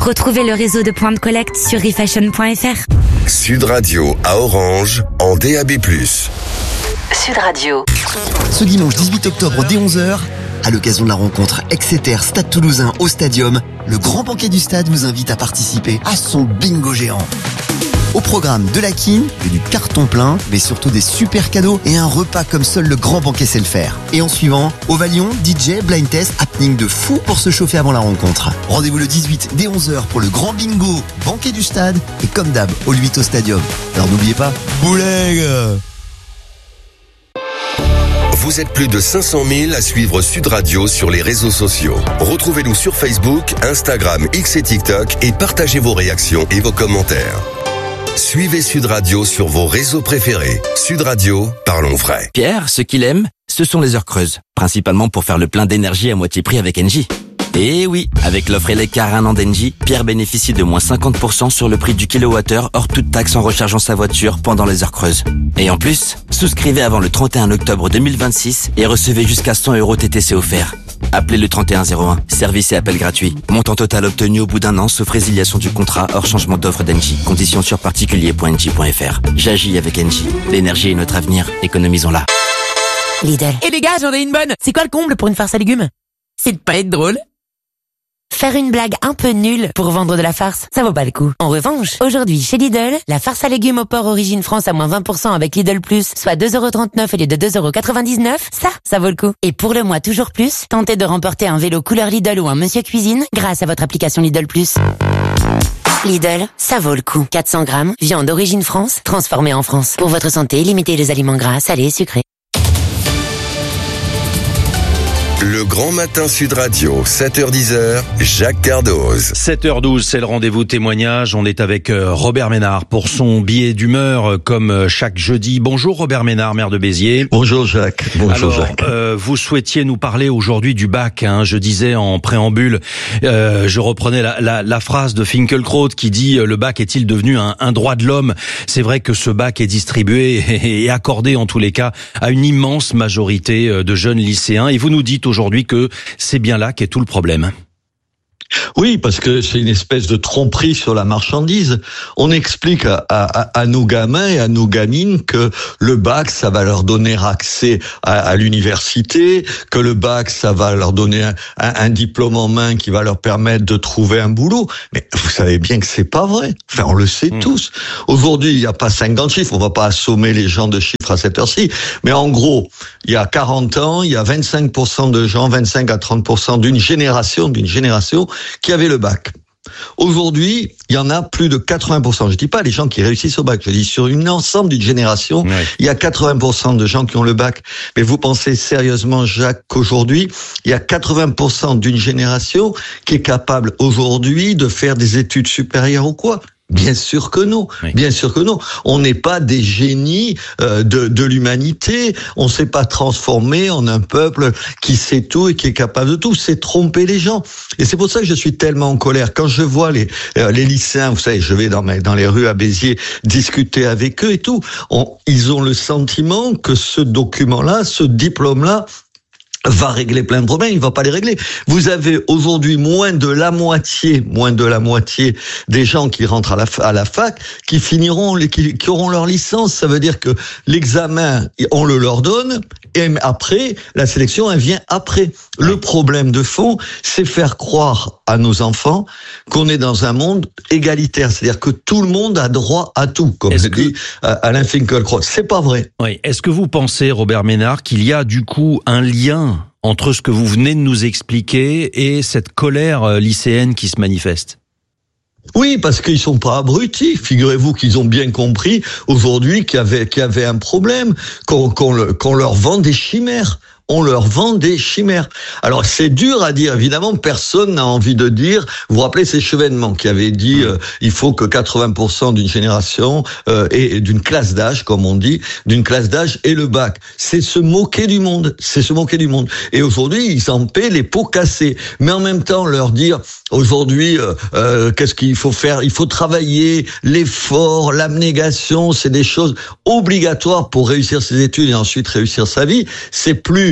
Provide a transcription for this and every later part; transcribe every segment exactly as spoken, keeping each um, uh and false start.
Retrouvez le réseau de points de collecte sur refashion point f r. Sud Radio à Orange en D A B plus. Sud Radio. Ce dimanche dix-huit octobre dès onze heures, à l'occasion de la rencontre Exeter Stade Toulousain au Stadium, le grand banquet du stade vous invite à participer à son bingo géant. Au programme de la quine et du carton plein, mais surtout des super cadeaux et un repas comme seul le grand banquet sait le faire. Et en suivant, Ovalion, D J, blind test, happening de fou pour se chauffer avant la rencontre. Rendez-vous le dix-huit dès onze heures pour le grand bingo, banquet du stade et comme d'hab, au huit au Stadium. Alors n'oubliez pas, bouleg! Vous êtes plus de cinq cent mille à suivre Sud Radio sur les réseaux sociaux. Retrouvez-nous sur Facebook, Instagram, X et TikTok et partagez vos réactions et vos commentaires. Suivez Sud Radio sur vos réseaux préférés. Sud Radio, parlons vrai. Pierre, ce qu'il aime, ce sont les heures creuses. Principalement pour faire le plein d'énergie à moitié prix avec Engie. Et oui, avec l'offre Eleccar un an d'Engie, Pierre bénéficie de moins cinquante pour cent sur le prix du kilowattheure hors toute taxe en rechargeant sa voiture pendant les heures creuses. Et en plus, souscrivez avant le trente et un octobre deux mille vingt-six et recevez jusqu'à cent euros T T C offerts. Appelez le trente et un zéro un. Service et appel gratuit. Montant total obtenu au bout d'un an sauf résiliation du contrat hors changement d'offre d'Engie. Conditions sur particulier point engie point f r. J'agis avec Engie. L'énergie est notre avenir. Économisons-la. Lidl. Eh les gars, j'en ai une bonne. C'est quoi le comble pour une farce à légumes? C'est de pas être drôle. Faire une blague un peu nulle pour vendre de la farce, ça vaut pas le coup. En revanche, aujourd'hui chez Lidl, la farce à légumes au porc Origine France à moins vingt pour cent avec Lidl Plus, soit deux euros trente-neuf au lieu de deux euros quatre-vingt-dix-neuf, ça, ça vaut le coup. Et pour le mois toujours plus, tentez de remporter un vélo couleur Lidl ou un Monsieur Cuisine grâce à votre application Lidl Plus. Lidl, ça vaut le coup. quatre cents grammes, viande Origine France, transformée en France. Pour votre santé, limitez les aliments gras, salés et sucrés. Le Grand Matin Sud Radio, sept heures dix, Jacques Cardoz. sept heures douze, c'est le rendez-vous témoignage. On est avec Robert Ménard pour son billet d'humeur comme chaque jeudi. Bonjour Robert Ménard, maire de Béziers. Bonjour Jacques. Bonjour Alors, Jacques. Euh, vous souhaitiez nous parler aujourd'hui du bac. Hein. Je disais en préambule, euh, je reprenais la, la, la phrase de Finkielkraut qui dit euh, le bac est-il devenu un, un droit de l'homme? C'est vrai que ce bac est distribué et, et accordé en tous les cas à une immense majorité de jeunes lycéens. Et vous nous dites aujourd'hui que c'est bien là qu'est tout le problème. Oui, parce que c'est une espèce de tromperie sur la marchandise. On explique à, à, à nos gamins et à nos gamines que le bac, ça va leur donner accès à, à l'université, que le bac, ça va leur donner un, un, un diplôme en main qui va leur permettre de trouver un boulot. Mais vous savez bien que c'est pas vrai. Enfin, on le sait mmh. tous. Aujourd'hui, il n'y a pas cinquante chiffres. On va pas assommer les gens de chiffres à cette heure-ci. Mais en gros, il y a quarante ans, il y a vingt-cinq pour cent de gens, vingt-cinq à trente pour cent d'une génération, d'une génération qui avait le bac. Aujourd'hui, il y en a plus de quatre-vingts pour cent. Je dis pas les gens qui réussissent au bac, je dis sur une ensemble d'une génération, ouais. Il y a quatre-vingts pour cent de gens qui ont le bac. Mais vous pensez sérieusement, Jacques, qu'aujourd'hui, il y a quatre-vingts pour cent d'une génération qui est capable aujourd'hui de faire des études supérieures ou quoi? Bien sûr que non, oui. Bien sûr que non. On n'est pas des génies euh, de, de l'humanité. On ne s'est pas transformé en un peuple qui sait tout et qui est capable de tout. C'est tromper les gens. Et c'est pour ça que je suis tellement en colère. Quand je vois les euh, les lycéens, vous savez, je vais dans, mes, dans les rues à Béziers discuter avec eux et tout. On, ils ont le sentiment que ce document-là, ce diplôme-là, va régler plein de problèmes, il va pas les régler. Vous avez aujourd'hui moins de la moitié, moins de la moitié des gens qui rentrent à la, à la fac, qui finiront, qui, qui auront leur licence. Ça veut dire que l'examen, on le leur donne, et après, la sélection, elle vient après. Le problème de fond, c'est faire croire à nos enfants qu'on est dans un monde égalitaire. C'est-à-dire que tout le monde a droit à tout, comme Est-ce le dit que... Alain Finkielkraut. C'est pas vrai. Oui. Est-ce que vous pensez, Robert Ménard, qu'il y a du coup un lien entre ce que vous venez de nous expliquer et cette colère lycéenne qui se manifeste? Oui, parce qu'ils sont pas abrutis. Figurez-vous qu'ils ont bien compris aujourd'hui qu'il y avait, qu'il y avait un problème, qu'on, qu'on, le, qu'on leur vend des chimères. On leur vend des chimères. Alors c'est dur à dire, évidemment, personne n'a envie de dire, vous vous rappelez ces Chevènement qui avait dit euh, il faut que quatre-vingts pour cent d'une génération euh, et d'une classe d'âge, comme on dit, d'une classe d'âge ait le bac. C'est se moquer du monde, c'est se moquer du monde. Et aujourd'hui, ils en paient les pots cassés. Mais en même temps, leur dire aujourd'hui, euh, euh, qu'est-ce qu'il faut faire? Il faut travailler, l'effort, l'abnégation, c'est des choses obligatoires pour réussir ses études et ensuite réussir sa vie. C'est plus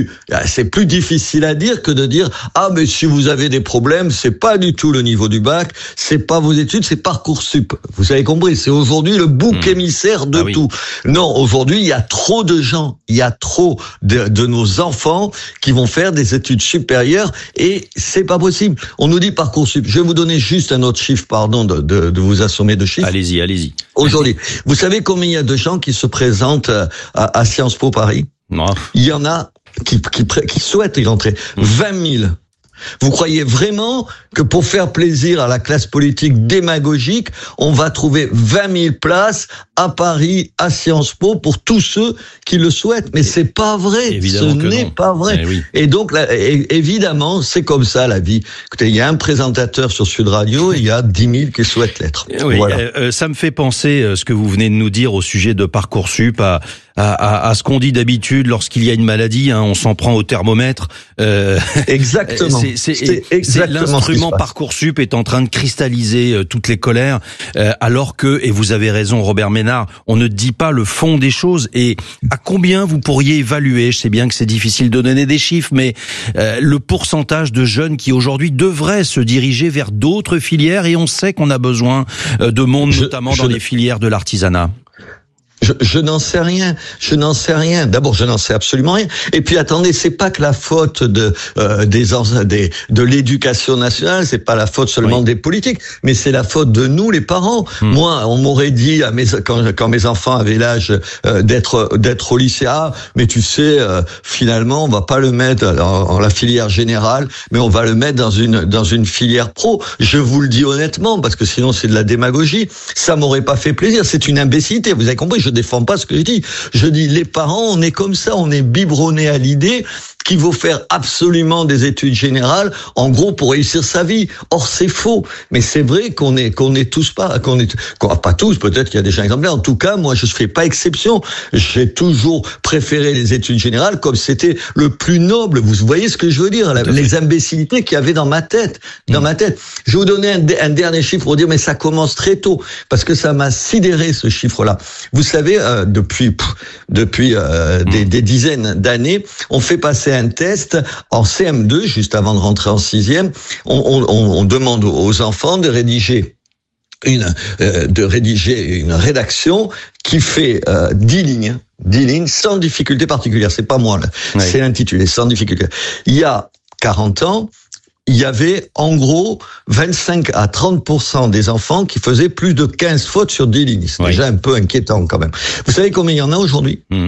c'est plus difficile à dire que de dire ah mais si vous avez des problèmes, c'est pas du tout le niveau du bac, c'est pas vos études, c'est Parcoursup. Vous avez compris, c'est aujourd'hui le bouc mmh. émissaire de ah oui. tout. Non, aujourd'hui il y a trop de gens, il y a trop de, de nos enfants qui vont faire des études supérieures et c'est pas possible. On nous dit Parcoursup. Je vais vous donner juste un autre chiffre, pardon de, de, de vous assommer de chiffres. Allez-y, allez-y. Aujourd'hui, vous savez combien il y a de gens qui se présentent à, à Sciences Po Paris ? Non. Il y en a qui, qui, qui souhaitent y rentrer. Mmh. vingt mille. Vous croyez vraiment que pour faire plaisir à la classe politique démagogique, on va trouver vingt mille places à Paris, à Sciences Po, pour tous ceux qui le souhaitent? Mais c'est pas vrai. Évidemment Ce n'est non. pas vrai. Eh oui. Et donc, là, évidemment, c'est comme ça la vie. Écoutez, il y a un présentateur sur Sud Radio, et il y a dix mille qui souhaitent l'être. Oui, voilà. euh, ça me fait penser, euh, ce que vous venez de nous dire au sujet de Parcoursup, à, à, à, à ce qu'on dit d'habitude lorsqu'il y a une maladie, hein, on s'en prend au thermomètre. Euh, Exactement. C'est, c'est, c'est, c'est l'instrument Parcoursup est en train de cristalliser euh, toutes les colères, euh, alors que, et vous avez raison Robert Ménard, on ne dit pas le fond des choses. Et à combien vous pourriez évaluer, je sais bien que c'est difficile de donner des chiffres, mais euh, le pourcentage de jeunes qui aujourd'hui devraient se diriger vers d'autres filières, et on sait qu'on a besoin euh, de monde, je, notamment je, dans les filières de l'artisanat. Je, je n'en sais rien. Je n'en sais rien. D'abord, je n'en sais absolument rien. Et puis, attendez, c'est pas que la faute de euh, des, des de l'éducation nationale. C'est pas la faute seulement oui. des politiques, mais c'est la faute de nous, les parents. Hum. Moi, on m'aurait dit à mes quand quand mes enfants avaient l'âge euh, d'être d'être au lycée, ah, mais tu sais, euh, finalement, on va pas le mettre en, en la filière générale, mais on va le mettre dans une dans une filière pro. Je vous le dis honnêtement, parce que sinon c'est de la démagogie. Ça m'aurait pas fait plaisir. C'est une imbécilité. Vous avez compris? Je Je défends pas ce que je dis. Je dis, les parents, on est comme ça, on est biberonnés à l'idée qu'il faut faire absolument des études générales, en gros, pour réussir sa vie. Or, c'est faux. Mais c'est vrai qu'on est, qu'on est tous pas, qu'on est, qu'on, pas tous, peut-être qu'il y a des gens exemplaires. En tout cas, moi, je ne fais pas exception. J'ai toujours préféré les études générales comme c'était le plus noble. Vous voyez ce que je veux dire? Les imbécilités qu'il y avait dans ma tête, dans mmh. ma tête. Je vais vous donner un, un dernier chiffre pour dire, mais ça commence très tôt. Parce que ça m'a sidéré, ce chiffre-là. Vous savez, euh, depuis, pff, depuis, euh, mmh. des, des dizaines d'années, on fait passer un test en C M deux, juste avant de rentrer en sixième. On, on, on demande aux enfants de rédiger une, euh, de rédiger une rédaction qui fait euh, dix lignes, dix lignes sans difficulté particulière. C'est pas moi là, oui. C'est l'intitulé, sans difficulté. Il y a quarante ans, il y avait en gros vingt-cinq à trente pour cent des enfants qui faisaient plus de quinze fautes sur dix lignes. C'est oui. déjà un peu inquiétant quand même. Vous savez combien il y en a aujourd'hui? mmh.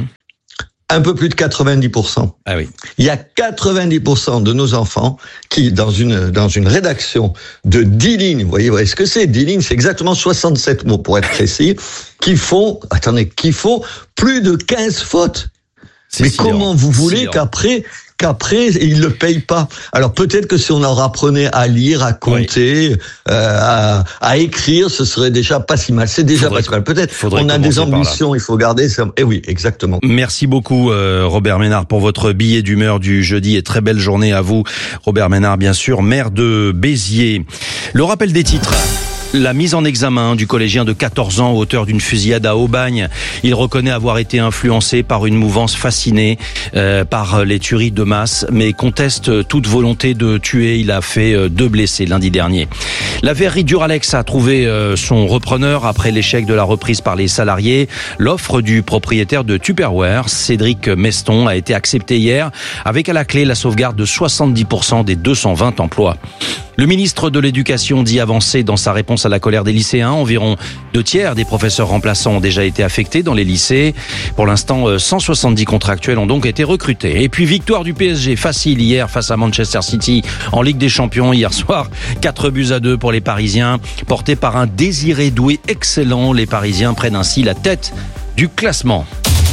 Un peu plus de quatre-vingt-dix pour cent. Ah oui. Il y a quatre-vingt-dix pour cent de nos enfants qui, dans une, dans une rédaction de dix lignes, vous voyez, vous voyez ce que c'est? dix lignes, c'est exactement soixante-sept mots pour être précis, qui font, attendez, qui font plus de quinze fautes. C'est Mais comment vous voulez qu'après, qu'après, ils le payent pas? Alors peut-être que si on leur apprenait à lire, à compter, oui. euh, à, à écrire, ce serait déjà pas si mal. C'est déjà faudrait, pas si mal. Peut-être on a des ambitions, il faut garder ça. Eh oui, exactement. Merci beaucoup euh, Robert Ménard pour votre billet d'humeur du jeudi et très belle journée à vous. Robert Ménard, bien sûr, maire de Béziers. Le rappel des titres. La mise en examen du collégien de quatorze ans, auteur d'une fusillade à Aubagne. Il reconnaît avoir été influencé par une mouvance fascinée euh, par les tueries de masse, mais conteste toute volonté de tuer. Il a fait deux blessés lundi dernier. La verrerie Duralex a trouvé euh, son repreneur après l'échec de la reprise par les salariés. L'offre du propriétaire de Tupperware, Cédric Meston, a été acceptée hier, avec à la clé la sauvegarde de soixante-dix pour cent des deux cent vingt emplois. Le ministre de l'Éducation dit avancer dans sa réponse à la colère des lycéens. Environ deux tiers des professeurs remplaçants ont déjà été affectés dans les lycées. Pour l'instant, cent soixante-dix contractuels ont donc été recrutés. Et puis, victoire du P S G facile hier face à Manchester City en Ligue des Champions hier soir. quatre buts à deux pour les Parisiens. Portés par un Désiré Doué excellent, les Parisiens prennent ainsi la tête du classement.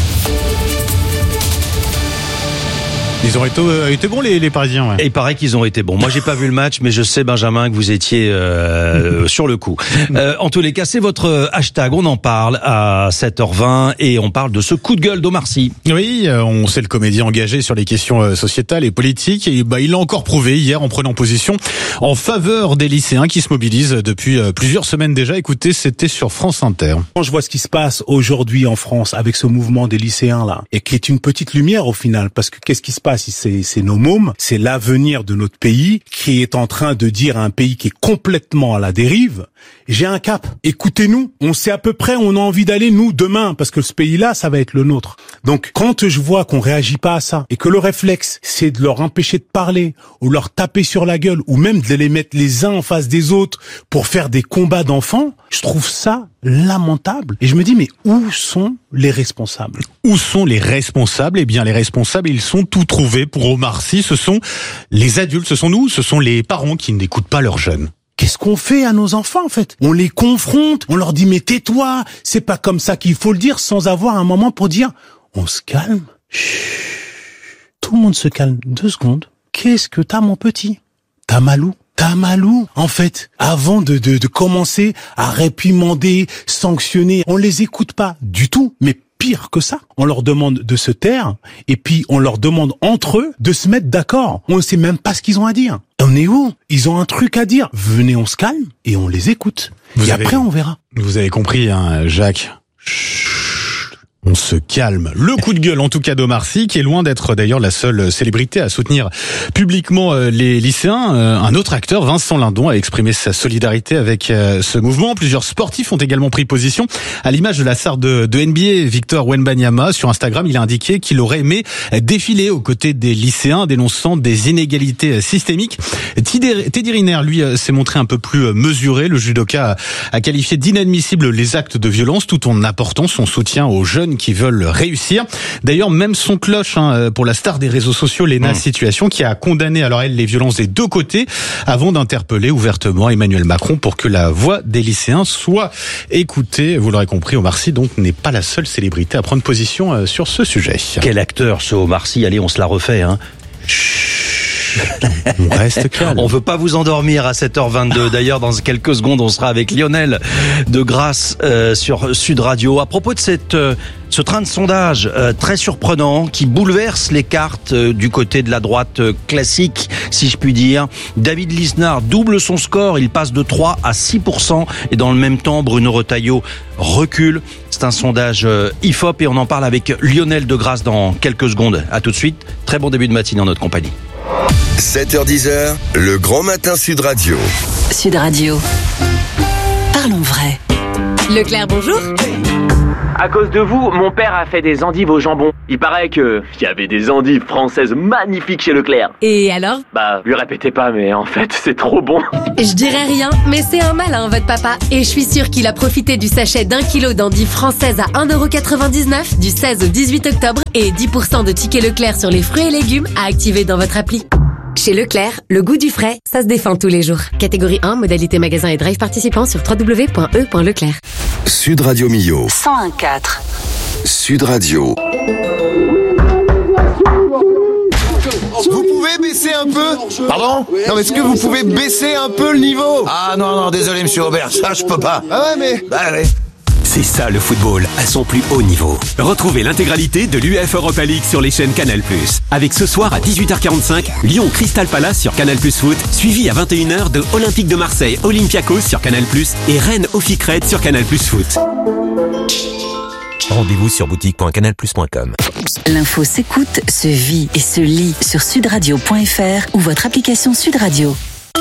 Ils ont été, euh, été bons les, les Parisiens. Ouais. Et il paraît qu'ils ont été bons. Moi j'ai pas vu le match, mais je sais Benjamin que vous étiez euh, sur le coup. Euh, en tous les cas, c'est votre hashtag. On en parle à sept heures vingt et on parle de ce coup de gueule d'Omar Sy. Oui, euh, on sait le comédien engagé sur les questions euh, sociétales et politiques. Et bah il l'a encore prouvé hier en prenant position en faveur des lycéens qui se mobilisent depuis euh, plusieurs semaines déjà. Écoutez, c'était sur France Inter. Quand je vois ce qui se passe aujourd'hui en France avec ce mouvement des lycéens là, et qui est une petite lumière au final, parce que qu'est-ce qui se passe pas si c'est, c'est nos mômes, c'est l'avenir de notre pays qui est en train de dire à un pays qui est complètement à la dérive, j'ai un cap. Écoutez-nous. On sait à peu près où on a envie d'aller, nous, demain, parce que ce pays-là, ça va être le nôtre. Donc, quand je vois qu'on réagit pas à ça, et que le réflexe, c'est de leur empêcher de parler, ou leur taper sur la gueule, ou même de les mettre les uns en face des autres pour faire des combats d'enfants, je trouve ça lamentable. Et je me dis, mais où sont les responsables? Où sont les responsables? Eh bien, les responsables, ils sont tout trouvés pour Omar Sy. Ce sont les adultes, ce sont nous, ce sont les parents qui n'écoutent pas leurs jeunes. Qu'est-ce qu'on fait à nos enfants, en fait? On les confronte, on leur dit, mais tais-toi, c'est pas comme ça qu'il faut le dire, sans avoir un moment pour dire, on se calme. Chut. Tout le monde se calme deux secondes. Qu'est-ce que t'as, mon petit? T'as mal où? T'as mal où? En fait, avant de, de, de commencer à réprimander, sanctionner, on les écoute pas du tout, mais pire que ça, on leur demande de se taire et puis on leur demande entre eux de se mettre d'accord. On ne sait même pas ce qu'ils ont à dire. On est où? Ils ont un truc à dire. Venez, on se calme et on les écoute. Vous et avez, après, on verra. Vous avez compris, hein, Jacques. Chut. On se calme. Le coup de gueule, en tout cas, d'Omar Sy, qui est loin d'être d'ailleurs la seule célébrité à soutenir publiquement les lycéens. Un autre acteur, Vincent Lindon, a exprimé sa solidarité avec ce mouvement. Plusieurs sportifs ont également pris position. À l'image de la star de, de N B A, Victor Wembanyama, sur Instagram, il a indiqué qu'il aurait aimé défiler aux côtés des lycéens, dénonçant des inégalités systémiques. Teddy Riner, lui, s'est montré un peu plus mesuré. Le judoka a qualifié d'inadmissibles les actes de violence, tout en apportant son soutien aux jeunes qui veulent réussir. D'ailleurs, même son cloche hein, pour la star des réseaux sociaux, Léna mmh. Situation, qui a condamné alors elle les violences des deux côtés, avant d'interpeller ouvertement Emmanuel Macron pour que la voix des lycéens soit écoutée. Vous l'aurez compris, Omar Sy donc n'est pas la seule célébrité à prendre position sur ce sujet. Quel acteur ce Omar Sy? Allez, on se la refait. Hein. On reste calme. On veut pas vous endormir à sept heures vingt-deux. D'ailleurs, dans quelques secondes, on sera avec Lionel de Grasse euh, sur Sud Radio. À propos de cette, euh, ce train de sondage euh, très surprenant qui bouleverse les cartes euh, du côté de la droite euh, classique, si je puis dire. David Lisnard double son score. Il passe de trois à six pour cent. Et dans le même temps, Bruno Retailleau recule. C'est un sondage euh, I F O P et on en parle avec Lionel de Grasse dans quelques secondes. À tout de suite. Très bon début de matinée en notre compagnie. sept heures dix, le grand matin Sud Radio. Sud Radio. Parlons vrai. Leclerc, bonjour. À cause de vous, mon père a fait des endives au jambon. Il paraît que il y avait des endives françaises magnifiques chez Leclerc. Et alors? Bah, lui répétez pas, mais en fait, c'est trop bon. Je dirais rien, mais c'est un malin, votre papa. Et je suis sûre qu'il a profité du sachet d'un kilo d'endives françaises à un euro quatre-vingt-dix-neuf du seize au dix-huit octobre et dix pour cent de tickets Leclerc sur les fruits et légumes à activer dans votre appli. Chez Leclerc, le goût du frais, ça se défend tous les jours. Catégorie un, modalité magasin et drive participant sur w w w point e point leclerc. Sud Radio Millau. cent un virgule quatre. Sud Radio. Vous pouvez baisser un peu? Pardon? Non, mais est-ce que vous pouvez baisser un peu le niveau? Ah non, non, désolé monsieur Aubert, ça je peux pas. Ah ouais, mais... Bah allez. C'est ça le football, à son plus haut niveau. Retrouvez l'intégralité de l'U E F Europa League sur les chaînes Canal plus. Avec ce soir à dix-huit heures quarante-cinq, Lyon Crystal Palace sur Canal plus Foot, suivi à vingt et une heures de Olympique de Marseille Olympiakos sur Canal plus et Rennes Ophik Red sur Canal plus Foot. Rendez-vous sur boutique point canal plus point com. L'info s'écoute, se vit et se lit sur sudradio point f r ou votre application Sud Radio.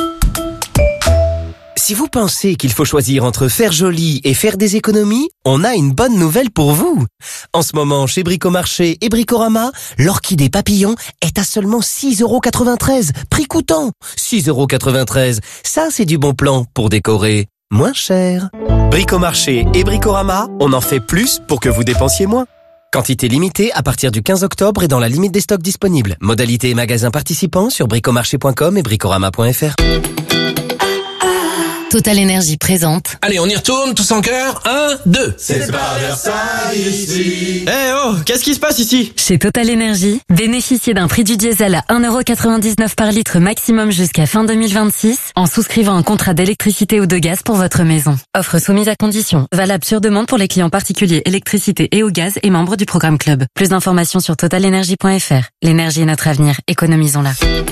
Si vous pensez qu'il faut choisir entre faire joli et faire des économies, on a une bonne nouvelle pour vous. En ce moment, chez Bricomarché et Bricorama, l'orchidée papillon est à seulement six euros quatre-vingt-treize, prix coûtant. six euros quatre-vingt-treize, ça c'est du bon plan pour décorer moins cher. Bricomarché et Bricorama, on en fait plus pour que vous dépensiez moins. Quantité limitée à partir du quinze octobre et dans la limite des stocks disponibles. Modalité et magasins participants sur bricomarché point com et bricorama point f r. Total Énergie présente. Allez, on y retourne, tous en cœur. Un, deux. C'est pas Versailles ici. Eh hey oh, qu'est-ce qui se passe ici? Chez Total Énergie, bénéficiez d'un prix du diesel à un euro quatre-vingt-dix-neuf par litre maximum jusqu'à fin deux mille vingt-six en souscrivant un contrat d'électricité ou de gaz pour votre maison. Offre soumise à condition. Valable sur demande pour les clients particuliers électricité et au gaz et membres du programme Club. Plus d'informations sur total énergie point f r. L'énergie est notre avenir. Économisons-la.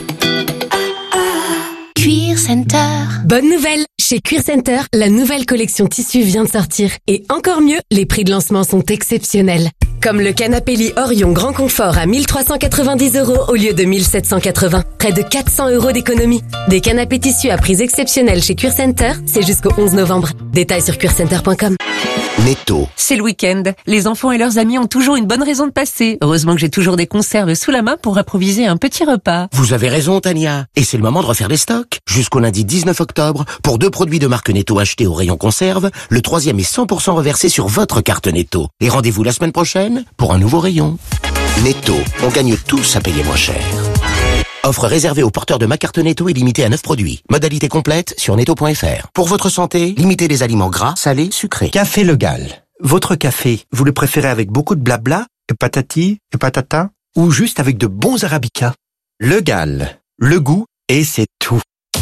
Cuir Center. Bonne nouvelle! Chez Cuir Center, la nouvelle collection tissu vient de sortir. Et encore mieux, les prix de lancement sont exceptionnels. Comme le canapé lit Orion Grand Confort à mille trois cent quatre-vingt-dix euros au lieu de mille sept cent quatre-vingts. Près de quatre cents euros d'économie. Des canapés tissus à prix exceptionnelle chez Cure Center, c'est jusqu'au onze novembre. Détails sur cure center point com. Netto. C'est le week-end. Les enfants et leurs amis ont toujours une bonne raison de passer. Heureusement que j'ai toujours des conserves sous la main pour improviser un petit repas. Vous avez raison, Tania. Et c'est le moment de refaire les stocks. Jusqu'au lundi dix-neuf octobre, pour deux produits de marque Netto achetés au rayon conserve, le troisième est cent pour cent reversé sur votre carte Netto. Et rendez-vous la semaine prochaine pour un nouveau rayon. Netto, on gagne tous à payer moins cher. Offre réservée aux porteurs de ma carte Netto et limitée à neuf produits. Modalité complète sur netto point f r. Pour votre santé, limitez les aliments gras, salés, sucrés. Café Le Gall. Votre café, vous le préférez avec beaucoup de blabla, et patati, et patata, ou juste avec de bons arabicas? Le Gall. Le goût, et c'est tout.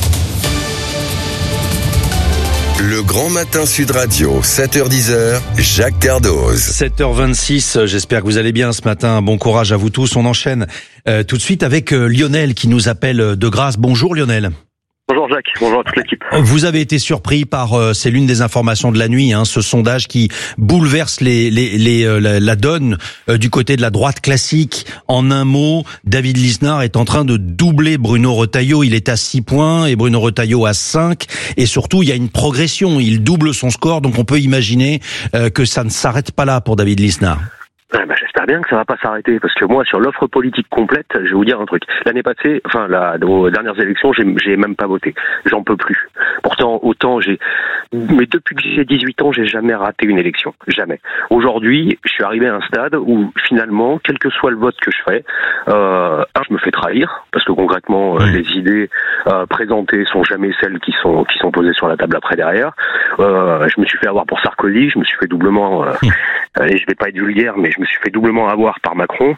Le Grand Matin Sud Radio, sept heures dix, Jacques Cardoz. sept heures vingt-six, j'espère que vous allez bien ce matin. Bon courage à vous tous. On enchaîne euh, tout de suite avec euh, Lionel qui nous appelle de Grasse. Bonjour Lionel. Bonjour Jacques, bonjour à toute l'équipe. Vous avez été surpris par, euh, c'est l'une des informations de la nuit, hein, ce sondage qui bouleverse les, les, les, euh, la, la donne euh, du côté de la droite classique. En un mot, David Lisnard est en train de doubler Bruno Retailleau. Il est à six points et Bruno Retailleau à cinq. Et surtout, il y a une progression. Il double son score, donc on peut imaginer euh, que ça ne s'arrête pas là pour David Lisnard. Eh ben, j'espère bien que ça va pas s'arrêter, parce que moi, sur l'offre politique complète, je vais vous dire un truc. L'année passée, enfin, la, aux dernières élections, j'ai, j'ai même pas voté. J'en peux plus. Pourtant, autant j'ai, mais depuis que j'ai dix-huit ans, j'ai jamais raté une élection. Jamais. Aujourd'hui, je suis arrivé à un stade où, finalement, quel que soit le vote que je fais, euh, un, je me fais trahir, parce que concrètement, euh, les idées, euh, présentées sont jamais celles qui sont, qui sont posées sur la table après derrière. Euh, je me suis fait avoir pour Sarkozy, je me suis fait doublement, euh, et je vais pas être vulgaire, mais je me suis fait doublement avoir par Macron.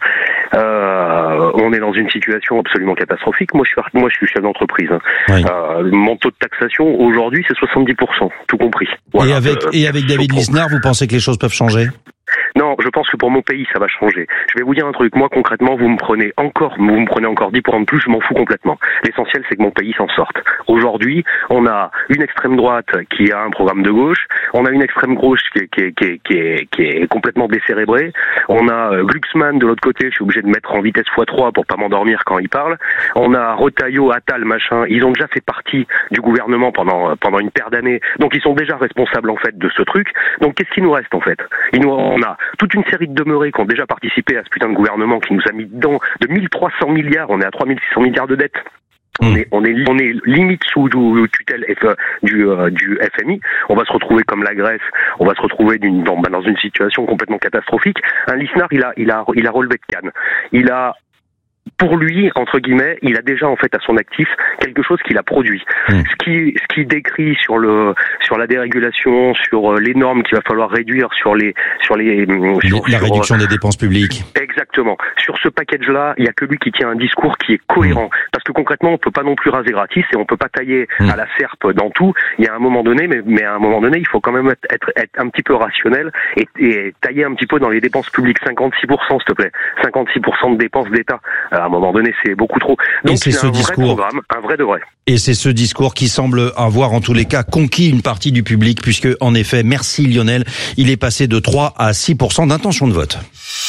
Euh, on est dans une situation absolument catastrophique. Moi, je suis, moi, je suis chef d'entreprise. Hein. Oui. Euh, mon taux de taxation aujourd'hui, c'est soixante-dix pour cent, tout compris. Voilà. Et avec, euh, et avec David Lisnard, vous pensez que les choses peuvent changer ? Non, je pense que pour mon pays, ça va changer. Je vais vous dire un truc. Moi, concrètement, vous me prenez encore, vous me prenez encore dix pour cent de plus, je m'en fous complètement. L'essentiel, c'est que mon pays s'en sorte. Aujourd'hui, on a une extrême droite qui a un programme de gauche. On a une extrême gauche qui est, qui est, qui est, qui est, qui est complètement décérébrée. On a euh, Glucksmann de l'autre côté. Je suis obligé de mettre en vitesse fois trois pour pas m'endormir quand il parle. On a Retailleau, Attal, machin. Ils ont déjà fait partie du gouvernement pendant, pendant une paire d'années. Donc, ils sont déjà responsables, en fait, de ce truc. Donc, qu'est-ce qui nous reste, en fait? Il nous, on a toute une série de demeurés qui ont déjà participé à ce putain de gouvernement qui nous a mis dedans de mille trois cents milliards, on est à trois mille six cents milliards de dettes. On est, on est, on est limite sous tutelle F, du, euh, du F M I. On va se retrouver comme la Grèce. On va se retrouver d'une, dans, dans une situation complètement catastrophique. Un Lisnard, il a, il a, il a relevé de Cannes. Il a, pour lui, entre guillemets, il a déjà en fait à son actif quelque chose qu'il a produit. Mmh. Ce qui, ce qui décrit sur le, sur la dérégulation, sur les normes qu'il va falloir réduire, sur les, sur les, sur, la sur, réduction euh, des dépenses publiques. Exactement. Sur ce package-là, il y a que lui qui tient un discours qui est cohérent. Mmh. Parce que concrètement, on peut pas non plus raser gratis et on peut pas tailler mmh. à la serpe dans tout. Il y a un moment donné, mais, mais à un moment donné, il faut quand même être, être, être un petit peu rationnel et, et tailler un petit peu dans les dépenses publiques. cinquante-six pour cent, s'il te plaît. cinquante-six pour cent de dépenses d'État. À un moment donné, c'est beaucoup trop. Donc, et c'est c'est ce un discours, vrai programme, un vrai de vrai. Et c'est ce discours qui semble avoir, en tous les cas, conquis une partie du public, puisque, en effet, merci Lionel, il est passé de trois à six pour cent d'intention de vote.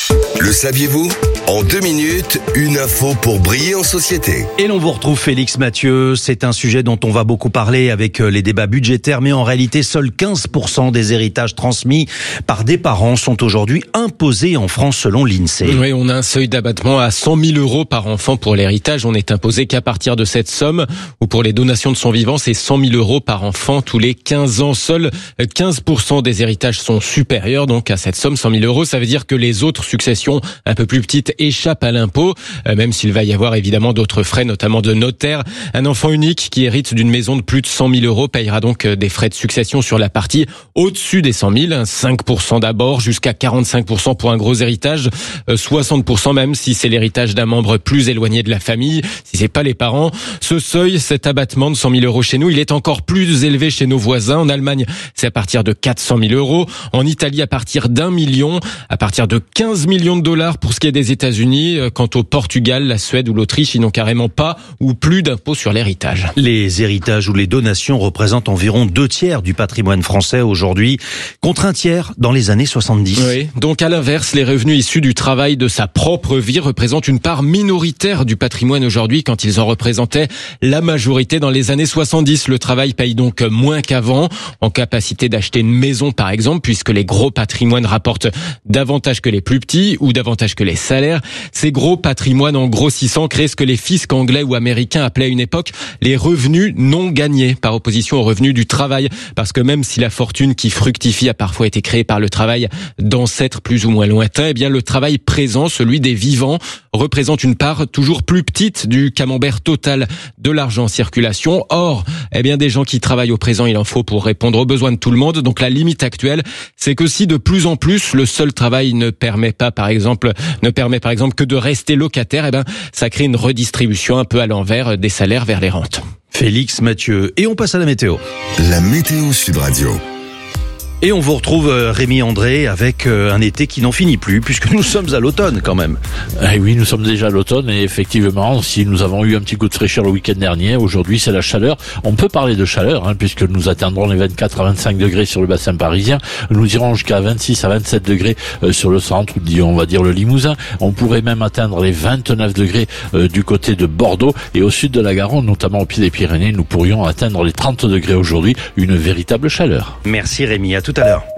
Le saviez-vous ? En deux minutes, une info pour briller en société. Et l'on vous retrouve Félix Mathieu. C'est un sujet dont on va beaucoup parler avec les débats budgétaires, mais en réalité, seuls quinze pour cent des héritages transmis par des parents sont aujourd'hui imposés en France selon l'INSEE. Oui, on a un seuil d'abattement à cent mille euros par enfant pour l'héritage. On n'est imposé qu'à partir de cette somme, ou pour les donations de son vivant, c'est cent mille euros par enfant tous les quinze ans. Seuls quinze pour cent des héritages sont supérieurs donc à cette somme, cent mille euros. Ça veut dire que les autres successions un peu plus petites échappent à l'impôt, même s'il va y avoir évidemment d'autres frais, notamment de notaire. Un enfant unique qui hérite d'une maison de plus de cent mille euros payera donc des frais de succession sur la partie au-dessus des cent mille, cinq pour cent d'abord, jusqu'à quarante-cinq pour cent pour un gros héritage, soixante pour cent même si c'est l'héritage d'un membre plus éloigné de la famille, si c'est pas les parents. Ce seuil, cet abattement de cent mille euros chez nous, il est encore plus élevé chez nos voisins. En Allemagne, c'est à partir de quatre cent mille euros. En Italie, à partir d'un million. À partir de quinze millions de dollars pour ce qui est des États-Unis. États-Unis. Quant au Portugal, la Suède ou l'Autriche, ils n'ont carrément pas ou plus d'impôt sur l'héritage. Les héritages ou les donations représentent environ deux tiers du patrimoine français aujourd'hui, contre un tiers dans les années soixante-dix. Oui, donc à l'inverse, les revenus issus du travail de sa propre vie représentent une part minoritaire du patrimoine aujourd'hui quand ils en représentaient la majorité dans les années soixante-dix. Le travail paye donc moins qu'avant, en capacité d'acheter une maison par exemple, puisque les gros patrimoines rapportent davantage que les plus petits ou davantage que les salaires. Ces gros patrimoines en grossissant créent ce que les fiscs anglais ou américains appelaient à une époque les revenus non gagnés, par opposition aux revenus du travail, parce que même si la fortune qui fructifie a parfois été créée par le travail d'ancêtres plus ou moins lointains, eh bien le travail présent, celui des vivants, représente une part toujours plus petite du camembert total de l'argent en circulation. Or, eh bien des gens qui travaillent au présent, il en faut pour répondre aux besoins de tout le monde. Donc la limite actuelle, c'est que si de plus en plus le seul travail ne permet pas, par exemple, ne permet par exemple que de rester locataire, eh ben ça crée une redistribution un peu à l'envers des salaires vers les rentes. Félix Mathieu. Et on passe à la météo. La météo Sud Radio. Et on vous retrouve Rémi André avec un été qui n'en finit plus, puisque nous sommes à l'automne quand même. Eh oui, nous sommes déjà à l'automne et effectivement, si nous avons eu un petit coup de fraîcheur le week-end dernier, aujourd'hui c'est la chaleur. On peut parler de chaleur, hein, puisque nous atteindrons les vingt-quatre à vingt-cinq degrés sur le bassin parisien. Nous irons jusqu'à vingt-six à vingt-sept degrés euh, sur le centre, ou on va dire le Limousin. On pourrait même atteindre les vingt-neuf degrés euh, du côté de Bordeaux et au sud de la Garonne, notamment au pied des Pyrénées, nous pourrions atteindre les trente degrés aujourd'hui. Une véritable chaleur. Merci Rémi, à tout à l'heure.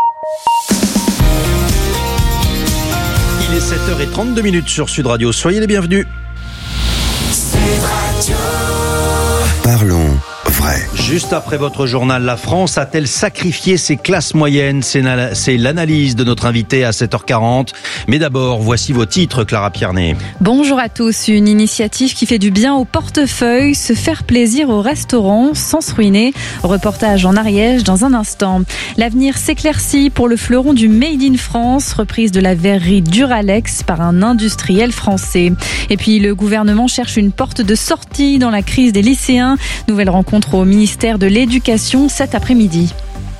Il est sept heures trente-deux minutes sur Sud Radio. Soyez les bienvenus. Sud Radio. Parlons vrai. Juste après votre journal, la France a-t-elle sacrifié ses classes moyennes? C'est l'analyse de notre invité à sept heures quarante. Mais d'abord, voici vos titres, Clara Pierné. Bonjour à tous. Une initiative qui fait du bien au portefeuille, se faire plaisir au restaurant sans se ruiner. Reportage en Ariège dans un instant. L'avenir s'éclaircit pour le fleuron du Made in France, reprise de la verrerie Duralex par un industriel français. Et puis le gouvernement cherche une porte de sortie dans la crise des lycéens. Nouvelle rencontre au ministère de l'Éducation cet après-midi.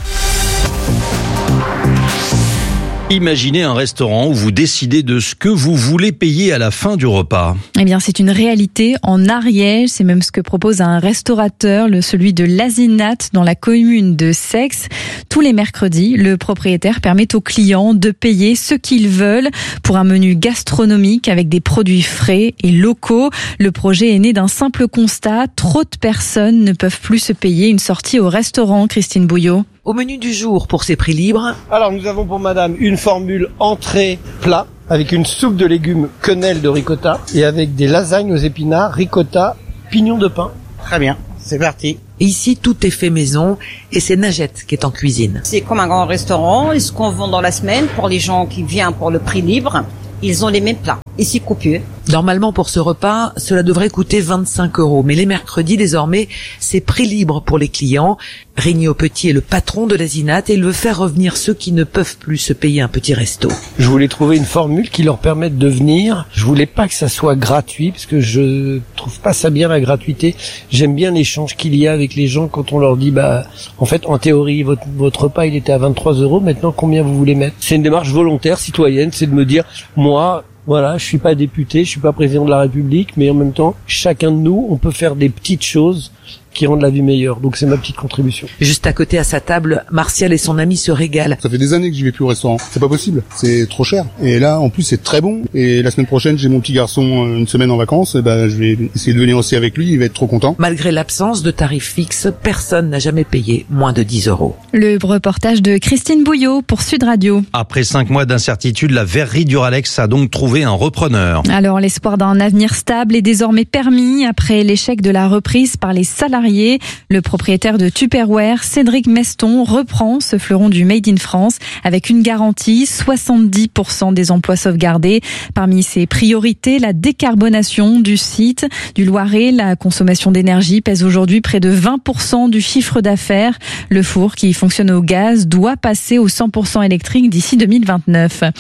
Imaginez un restaurant où vous décidez de ce que vous voulez payer à la fin du repas. Eh bien, c'est une réalité en Ariège. C'est même ce que propose un restaurateur, le celui de l'Azinat, dans la commune de Sex. Tous les mercredis, le propriétaire permet aux clients de payer ce qu'ils veulent pour un menu gastronomique avec des produits frais et locaux. Le projet est né d'un simple constat. Trop de personnes ne peuvent plus se payer une sortie au restaurant. Christine Bouillot. Au menu du jour, pour ces prix libres. Alors, nous avons pour madame une formule entrée plat avec une soupe de légumes quenelle de ricotta et avec des lasagnes aux épinards, ricotta, pignon de pain. Très bien, c'est parti. Et ici, tout est fait maison et c'est Najette qui est en cuisine. C'est comme un grand restaurant, et ce qu'on vend dans la semaine pour les gens qui viennent pour le prix libre, ils ont les mêmes plats. Et c'est copieux. Normalement, pour ce repas, cela devrait coûter vingt-cinq euros. Mais les mercredis, désormais, c'est prix libre pour les clients. Régnier au Petit est le patron de l'Azinat et il veut faire revenir ceux qui ne peuvent plus se payer un petit resto. Je voulais trouver une formule qui leur permette de venir. Je voulais pas que ça soit gratuit parce que je trouve pas ça bien la gratuité. J'aime bien l'échange qu'il y a avec les gens quand on leur dit bah en fait en théorie votre, votre repas il était à vingt-trois euros. Maintenant combien vous voulez mettre? C'est une démarche volontaire citoyenne, c'est de me dire moi voilà, je suis pas député, je suis pas président de la République, mais en même temps, chacun de nous, on peut faire des petites choses qui rendent la vie meilleure. Donc c'est ma petite contribution. Juste à côté à sa table, Martial et son ami se régalent. Ça fait des années que j'y vais plus au restaurant. C'est pas possible. C'est trop cher. Et là, en plus, c'est très bon. Et la semaine prochaine, j'ai mon petit garçon une semaine en vacances. Et ben, je vais essayer de venir aussi avec lui. Il va être trop content. Malgré l'absence de tarifs fixes, personne n'a jamais payé moins de dix euros. Le reportage de Christine Bouillot pour Sud Radio. Après cinq mois d'incertitude, la verrerie Duralex a donc trouvé un repreneur. Alors, l'espoir d'un avenir stable est désormais permis après l'échec de la reprise par les salariés. Le propriétaire de Tupperware, Cédric Meston, reprend ce fleuron du Made in France avec une garantie, soixante-dix pour cent des emplois sauvegardés. Parmi ses priorités, la décarbonation du site du Loiret. La consommation d'énergie pèse aujourd'hui près de vingt pour cent du chiffre d'affaires. Le four, qui fonctionne au gaz, doit passer au cent pour cent électrique d'ici deux mille vingt-neuf.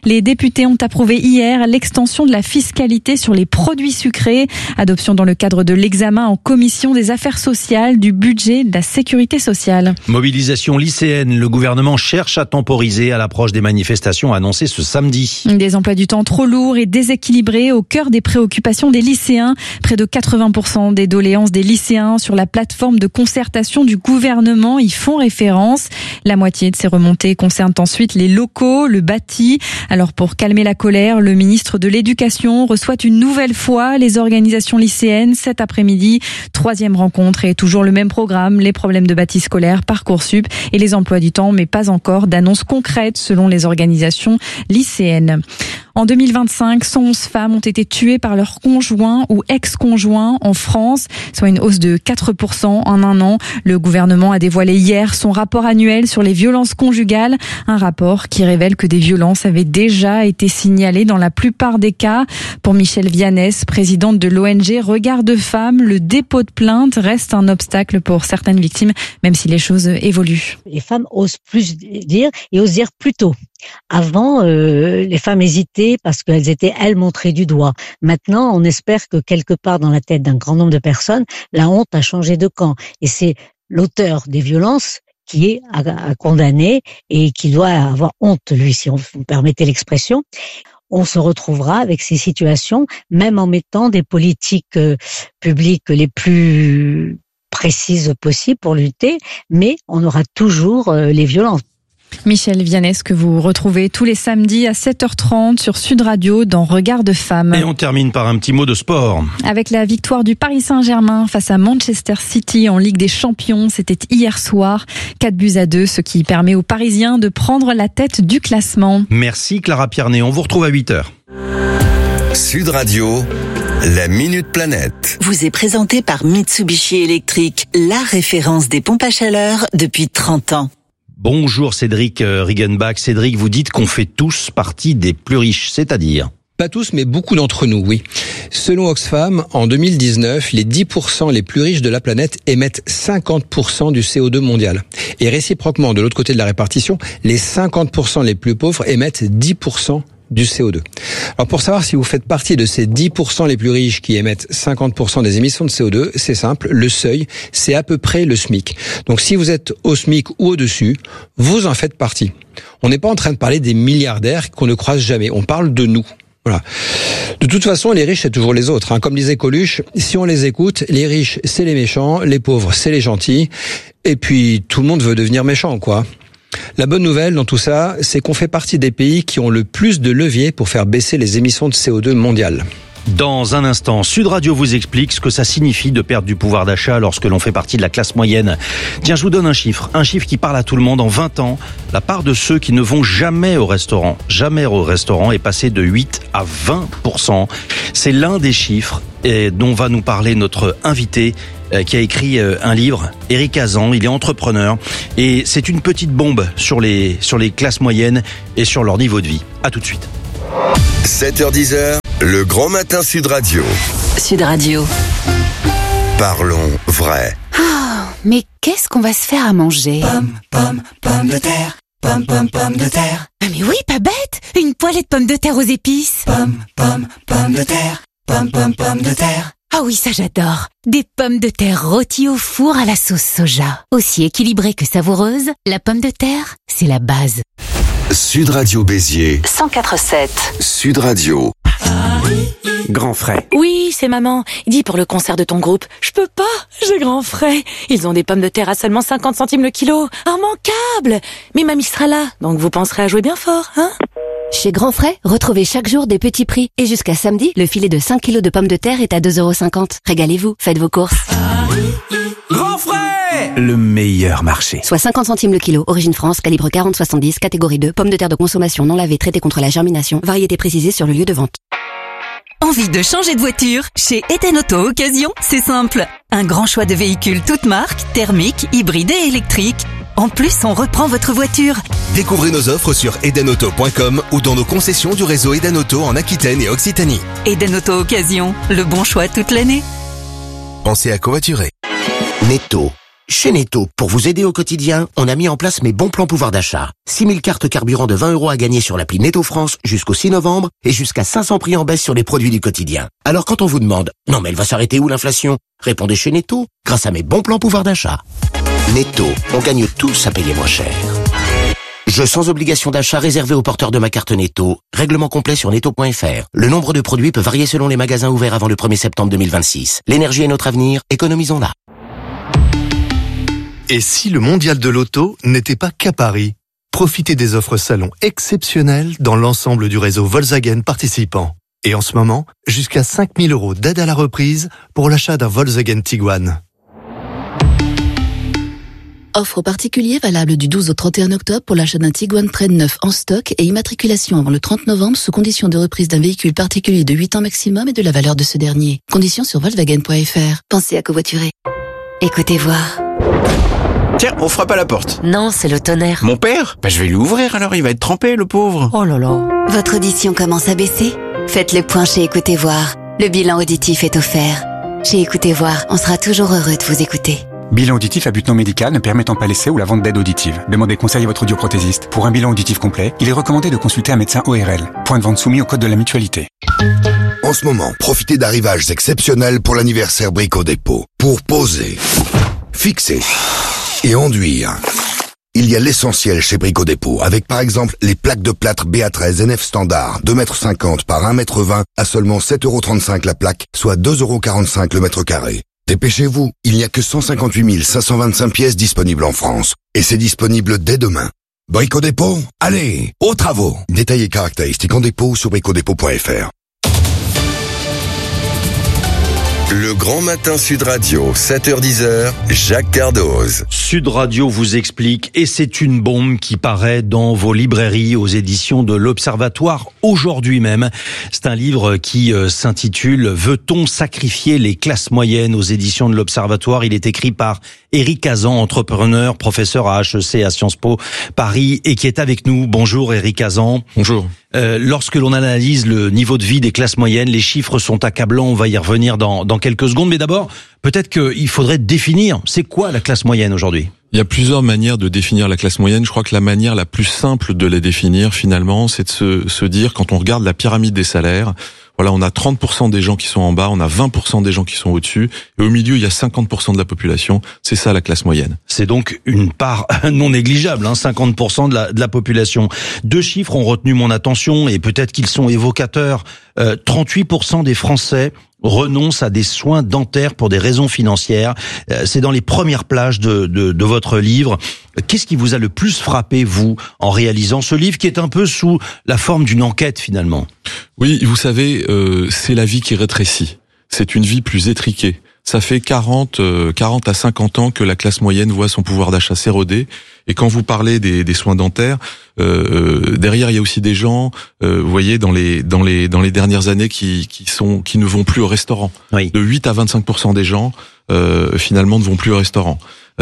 Les députés ont approuvé hier l'extension de la fiscalité sur les produits sucrés. Adoption dans le cadre de l'examen en commission des affaires sociales du budget de la sécurité sociale. Mobilisation lycéenne. Le gouvernement cherche à temporiser à l'approche des manifestations annoncées ce samedi. Des emplois du temps trop lourds et déséquilibrés au cœur des préoccupations des lycéens. Près de quatre-vingts pour cent des doléances des lycéens sur la plateforme de concertation du gouvernement y font référence. La moitié de ces remontées concernent ensuite les locaux, le bâti. Alors pour calmer la colère, le ministre de l'Éducation reçoit une nouvelle fois les organisations lycéennes cet après-midi. Troisième rencontre et toujours le même programme, les problèmes de bâti scolaire, Parcoursup et les emplois du temps, mais pas encore d'annonces concrètes selon les organisations lycéennes. En deux mille vingt-cinq, cent onze femmes ont été tuées par leur conjoint ou ex-conjoint en France, soit une hausse de quatre pour cent en un an. Le gouvernement a dévoilé hier son rapport annuel sur les violences conjugales, un rapport qui révèle que des violences avaient déjà été signalées dans la plupart des cas. Pour Michèle Vianès, présidente de l'O N G Regard de Femmes, le dépôt de plainte reste un obstacle pour certaines victimes, même si les choses évoluent. Les femmes osent plus dire et osent dire plus tôt. Avant, euh, les femmes hésitaient parce qu'elles étaient, elles, montrées du doigt. Maintenant, on espère que quelque part dans la tête d'un grand nombre de personnes, la honte a changé de camp. Et c'est l'auteur des violences qui est à, à condamner et qui doit avoir honte, lui, si on vous permettez l'expression. On se retrouvera avec ces situations, même en mettant des politiques euh, publiques les plus précises possibles pour lutter, mais on aura toujours euh, les violences. Michèle Vianès, que vous retrouvez tous les samedis à sept heures trente sur Sud Radio dans Regard de Femmes. Et on termine par un petit mot de sport. Avec la victoire du Paris Saint-Germain face à Manchester City en Ligue des Champions, c'était hier soir, quatre buts à deux, ce qui permet aux Parisiens de prendre la tête du classement. Merci Clara Pierné, on vous retrouve à huit heures. Sud Radio, la Minute Planète. Vous est présenté par Mitsubishi Electric, la référence des pompes à chaleur depuis trente ans. Bonjour Cédric Riggenbach. Cédric, vous dites qu'on fait tous partie des plus riches, c'est-à-dire ? Pas tous, mais beaucoup d'entre nous, oui. Selon Oxfam, en deux mille dix-neuf, les dix pour cent les plus riches de la planète émettent cinquante pour cent du C O deux mondial. Et réciproquement, de l'autre côté de la répartition, les cinquante pour cent les plus pauvres émettent dix pour cent du C O deux. Alors pour savoir si vous faites partie de ces dix pour cent les plus riches qui émettent cinquante pour cent des émissions de C O deux, c'est simple, le seuil, c'est à peu près le SMIC. Donc si vous êtes au SMIC ou au-dessus, vous en faites partie. On n'est pas en train de parler des milliardaires qu'on ne croise jamais, on parle de nous. Voilà. De toute façon, les riches, c'est toujours les autres. Hein. Comme disait Coluche, si on les écoute, les riches, c'est les méchants, les pauvres, c'est les gentils, et puis tout le monde veut devenir méchant, quoi. La bonne nouvelle dans tout ça, c'est qu'on fait partie des pays qui ont le plus de leviers pour faire baisser les émissions de C O deux mondiales. Dans un instant, Sud Radio vous explique ce que ça signifie de perdre du pouvoir d'achat lorsque l'on fait partie de la classe moyenne. Tiens, je vous donne un chiffre, un chiffre qui parle à tout le monde. En vingt ans, la part de ceux qui ne vont jamais au restaurant, jamais au restaurant, est passée de huit à vingt pour cent. C'est l'un des chiffres et dont va nous parler notre invité qui a écrit un livre, Éric Hazan. Il est entrepreneur et c'est une petite bombe sur les, sur les classes moyennes et sur leur niveau de vie. À tout de suite. sept heures dix, le grand matin Sud Radio. Sud Radio. Parlons vrai. Oh, mais qu'est-ce qu'on va se faire à manger? Pomme, pomme, pomme de terre. Pomme, pomme, pomme de terre. Ah mais oui, pas bête. Une poêlée de pommes de terre aux épices. Pomme, pomme, pomme de terre. Pomme, pomme, pomme de terre. Ah oui, ça j'adore. Des pommes de terre rôties au four à la sauce soja. Aussi équilibrée que savoureuse, la pomme de terre, c'est la base. Sud Radio Béziers. cent quatre virgule sept. Sud Radio. Grand frais. Oui, c'est maman. Dis pour le concert de ton groupe. Je peux pas, j'ai grand frais. Ils ont des pommes de terre à seulement cinquante centimes le kilo. Immanquable. Mais mamie sera là, donc vous penserez à jouer bien fort, hein? Chez Grand Frais, retrouvez chaque jour des petits prix. Et jusqu'à samedi, le filet de cinq kilos de pommes de terre est à deux euros cinquante. Régalez-vous, faites vos courses. Grand Frais, le meilleur marché. Soit cinquante centimes le kilo. Origine France, calibre quarante soixante-dix, catégorie deux. Pommes de terre de consommation non lavées, traitées contre la germination. Variété précisée sur le lieu de vente. Envie de changer de voiture? Chez Eden Auto Occasion, c'est simple. Un grand choix de véhicules toutes marques, thermiques, hybrides et électriques. En plus, on reprend votre voiture. Découvrez nos offres sur eden auto point com ou dans nos concessions du réseau Eden Auto en Aquitaine et Occitanie. Eden Auto Occasion, le bon choix toute l'année. Pensez à covoiturer. Netto, Chez Netto, pour vous aider au quotidien, on a mis en place mes bons plans pouvoir d'achat. six mille cartes carburant de vingt euros à gagner sur l'appli Netto France jusqu'au six novembre et jusqu'à cinq cents prix en baisse sur les produits du quotidien. Alors quand on vous demande « Non mais elle va s'arrêter où l'inflation ?» Répondez chez Netto, grâce à mes bons plans pouvoir d'achat. Netto, on gagne tous à payer moins cher. Jeu sans obligation d'achat réservé aux porteurs de ma carte Netto. Règlement complet sur netto point f r. Le nombre de produits peut varier selon les magasins ouverts avant le premier septembre deux mille vingt-six. L'énergie est notre avenir, économisons-la. Et si le mondial de l'auto n'était pas qu'à Paris? Profitez des offres salon exceptionnelles dans l'ensemble du réseau Volkswagen participant. Et en ce moment, jusqu'à cinq mille euros d'aide à la reprise pour l'achat d'un Volkswagen Tiguan. Offre particulière valable du douze au trente et un octobre pour l'achat d'un Tiguan Trail neuf en stock et immatriculation avant le trente novembre sous condition de reprise d'un véhicule particulier de huit ans maximum et de la valeur de ce dernier. Conditions sur volkswagen point f r. Pensez à covoiturer. Écoutez voir. Tiens, on frappe à la porte. Non, c'est le tonnerre. Mon père? Bah, je vais lui ouvrir alors, il va être trempé, le pauvre. Oh là là. Votre audition commence à baisser? Faites le point chez Écoutez Voir. Le bilan auditif est offert. Chez Écoutez Voir, on sera toujours heureux de vous écouter. Bilan auditif à but non médical ne permettant pas l'essai ou la vente d'aide auditive. Demandez conseil à votre audioprothésiste. Pour un bilan auditif complet, il est recommandé de consulter un médecin O R L. Point de vente soumis au code de la mutualité. En ce moment, profitez d'arrivages exceptionnels pour l'anniversaire Brico Dépôt. Pour poser, fixer et enduire. Il y a l'essentiel chez Brico Dépôt, avec par exemple les plaques de plâtre B A treize N F standard, deux mètres cinquante par un mètre vingt à seulement sept euros trente-cinq la plaque, soit deux euros quarante-cinq le mètre carré. Dépêchez-vous, il n'y a que cent cinquante-huit mille cinq cent vingt-cinq pièces disponibles en France. Et c'est disponible dès demain. Brico Dépôt, allez, aux travaux. Détails et caractéristiques en dépôt sur brico dépôt point f r. Le Grand Matin Sud Radio, sept heures dix, Jacques Cardoz. Sud Radio vous explique, et c'est une bombe qui paraît dans vos librairies aux éditions de l'Observatoire aujourd'hui même. C'est un livre qui euh, s'intitule « Veut-on sacrifier les classes moyennes » aux éditions de l'Observatoire. Il est écrit par Éric Hazan, entrepreneur, professeur à H E C à Sciences Po Paris et qui est avec nous. Bonjour Éric Hazan. Bonjour. Euh, lorsque l'on analyse le niveau de vie des classes moyennes, les chiffres sont accablants. On va y revenir dans, dans quelques secondes. Mais d'abord, peut-être qu'il faudrait définir, c'est quoi la classe moyenne aujourd'hui ? Il y a plusieurs manières de définir la classe moyenne. Je crois que la manière la plus simple de la définir, finalement, c'est de se, se dire, quand on regarde la pyramide des salaires, voilà, on a trente pour cent des gens qui sont en bas, on a vingt pour cent des gens qui sont au-dessus, et au milieu, il y a cinquante pour cent de la population. C'est ça, la classe moyenne. C'est donc une part non négligeable, hein, cinquante pour cent de la, de la population. Deux chiffres ont retenu mon attention, et peut-être qu'ils sont évocateurs. Euh, trente-huit pour cent des Français renoncent à des soins dentaires pour des raisons financières. Euh, c'est dans les premières pages de, de, de votre livre. Qu'est-ce qui vous a le plus frappé, vous, en réalisant ce livre, qui est un peu sous la forme d'une enquête, finalement ? Oui, vous savez, euh, c'est la vie qui rétrécit. C'est une vie plus étriquée. Ça fait quarante, euh, quarante à cinquante ans que la classe moyenne voit son pouvoir d'achat s'éroder. Et quand vous parlez des, des soins dentaires, euh, derrière il y a aussi des gens, euh, vous voyez, dans les dans les dans les dernières années qui qui sont qui ne vont plus au restaurant. Oui. De huit à vingt-cinq pour cent des gens euh, finalement ne vont plus au restaurant.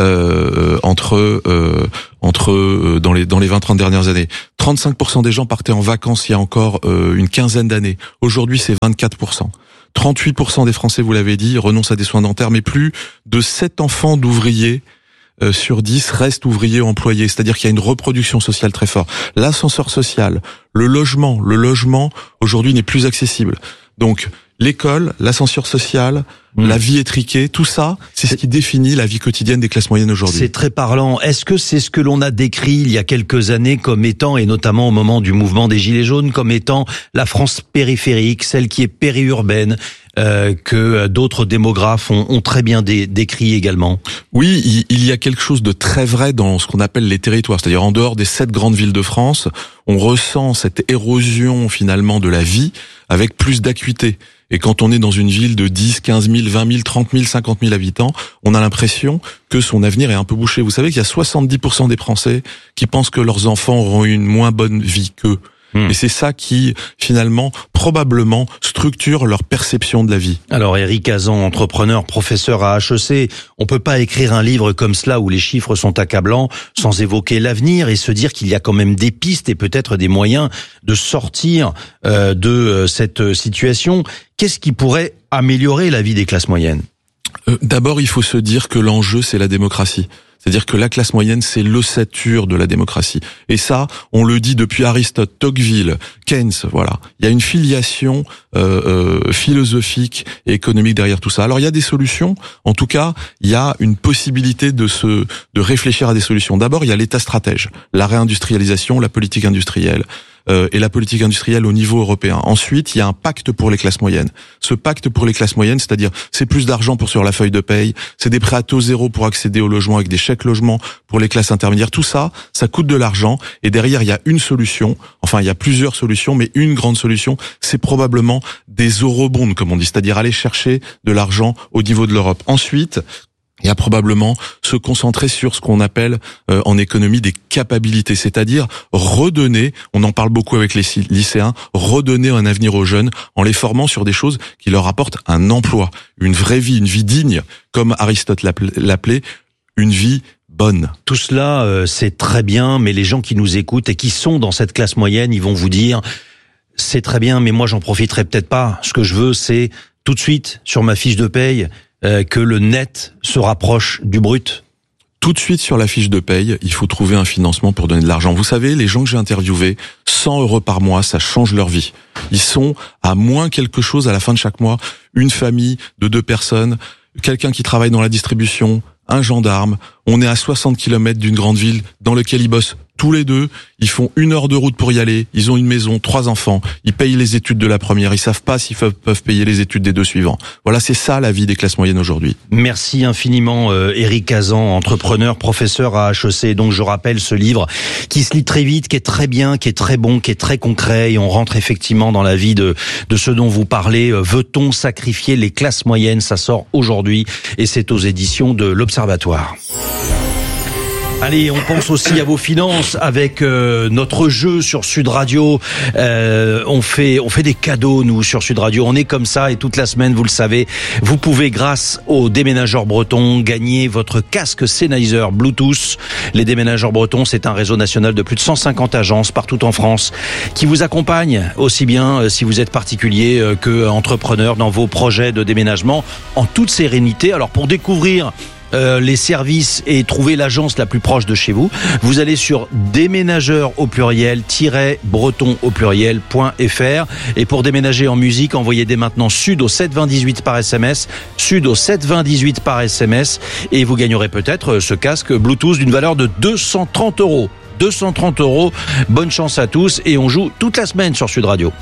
Euh, entre euh, entre euh, dans les dans les vingt trente dernières années, trente-cinq pour cent des gens partaient en vacances il y a encore euh, une quinzaine d'années. Aujourd'hui, c'est vingt-quatre pour cent. trente-huit pour cent des Français, vous l'avez dit, renoncent à des soins dentaires, mais plus de sept enfants d'ouvriers euh, sur dix restent ouvriers ou employés. C'est-à-dire qu'il y a une reproduction sociale très forte. L'ascenseur social, le logement, le logement aujourd'hui n'est plus accessible. Donc l'école, l'ascenseur social, mmh. la vie étriquée, tout ça, c'est ce qui définit la vie quotidienne des classes moyennes aujourd'hui. C'est très parlant. Est-ce que c'est ce que l'on a décrit il y a quelques années comme étant, et notamment au moment du mouvement des Gilets jaunes, comme étant la France périphérique, celle qui est périurbaine, euh, que d'autres démographes ont, ont très bien dé- décrit également? Oui, il, il y a quelque chose de très vrai dans ce qu'on appelle les territoires, c'est-à-dire en dehors des sept grandes villes de France, on ressent cette érosion finalement de la vie avec plus d'acuité. Et quand on est dans une ville de dix, quinze mille, vingt mille, trente mille, cinquante mille habitants, on a l'impression que son avenir est un peu bouché. Vous savez qu'il y a soixante-dix pour cent des Français qui pensent que leurs enfants auront une moins bonne vie qu'eux. Mmh. Et c'est ça qui, finalement, probablement, structure leur perception de la vie. Alors, Éric Hazan, entrepreneur, professeur à H E C, on peut pas écrire un livre comme cela où les chiffres sont accablants sans évoquer l'avenir et se dire qu'il y a quand même des pistes et peut-être des moyens de sortir euh, de euh, cette situation. Qu'est-ce qui pourrait améliorer la vie des classes moyennes ? euh, D'abord, il faut se dire que l'enjeu, c'est la démocratie. C'est-à-dire que la classe moyenne, c'est l'ossature de la démocratie. Et ça, on le dit depuis Aristote, Tocqueville, Keynes, voilà. Il y a une filiation euh, euh, philosophique et économique derrière tout ça. Alors, il y a des solutions. En tout cas, il y a une possibilité de se de réfléchir à des solutions. D'abord, il y a l'État stratège, la réindustrialisation, la politique industrielle. Euh, et la politique industrielle au niveau européen. Ensuite, il y a un pacte pour les classes moyennes. Ce pacte pour les classes moyennes, c'est-à-dire c'est plus d'argent pour sur la feuille de paye, c'est des prêts à taux zéro pour accéder au logement avec des chèques logements pour les classes intermédiaires. Tout ça, ça coûte de l'argent. Et derrière, il y a une solution. Enfin, il y a plusieurs solutions, mais une grande solution, c'est probablement des eurobonds, comme on dit, c'est-à-dire aller chercher de l'argent au niveau de l'Europe. Ensuite, il y a probablement se concentrer sur ce qu'on appelle euh, en économie des capacités, c'est-à-dire redonner, on en parle beaucoup avec les lycéens, redonner un avenir aux jeunes en les formant sur des choses qui leur apportent un emploi, une vraie vie, une vie digne, comme Aristote l'appelait, une vie bonne. Tout cela, euh, c'est très bien, mais les gens qui nous écoutent et qui sont dans cette classe moyenne, ils vont vous dire, c'est très bien, mais moi j'en profiterai peut-être pas. Ce que je veux, c'est tout de suite, sur ma fiche de paye, que le net se rapproche du brut. Tout de suite sur la fiche de paye, il faut trouver un financement pour donner de l'argent. Vous savez, les gens que j'ai interviewés, cent euros par mois, ça change leur vie. Ils sont à moins quelque chose à la fin de chaque mois. Une famille de deux personnes, quelqu'un qui travaille dans la distribution, un gendarme. On est à soixante kilomètres d'une grande ville dans laquelle ils bossent tous les deux. Ils font une heure de route pour y aller. Ils ont une maison, trois enfants. Ils payent les études de la première. Ils savent pas s'ils peuvent payer les études des deux suivants. Voilà, c'est ça la vie des classes moyennes aujourd'hui. Merci infiniment, euh, Éric Cazan, entrepreneur, professeur à H E C. Donc je rappelle ce livre qui se lit très vite, qui est très bien, qui est très bon, qui est très concret. Et on rentre effectivement dans la vie de, de ce dont vous parlez. Veut-on sacrifier les classes moyennes? Ça sort aujourd'hui et c'est aux éditions de l'Observatoire. Allez, on pense aussi à vos finances avec euh, notre jeu sur Sud Radio. Euh, on fait on fait des cadeaux, nous, sur Sud Radio. On est comme ça et toute la semaine, vous le savez, vous pouvez, grâce aux déménageurs bretons, gagner votre casque Sennheiser Bluetooth. Les déménageurs bretons, c'est un réseau national de plus de cent cinquante agences partout en France qui vous accompagnent aussi bien euh, si vous êtes particulier euh, que entrepreneur dans vos projets de déménagement en toute sérénité. Alors, pour découvrir Euh, les services et trouver l'agence la plus proche de chez vous, vous allez sur déménageur au pluriel breton au pluriel point fr. Et pour déménager en musique, envoyez dès maintenant Sud au sept vingt dix-huit par S M S, Sud au sept vingt dix-huit par S M S, et vous gagnerez peut-être ce casque Bluetooth d'une valeur de deux cent trente euros. deux cent trente euros. Bonne chance à tous et on joue toute la semaine sur Sud Radio.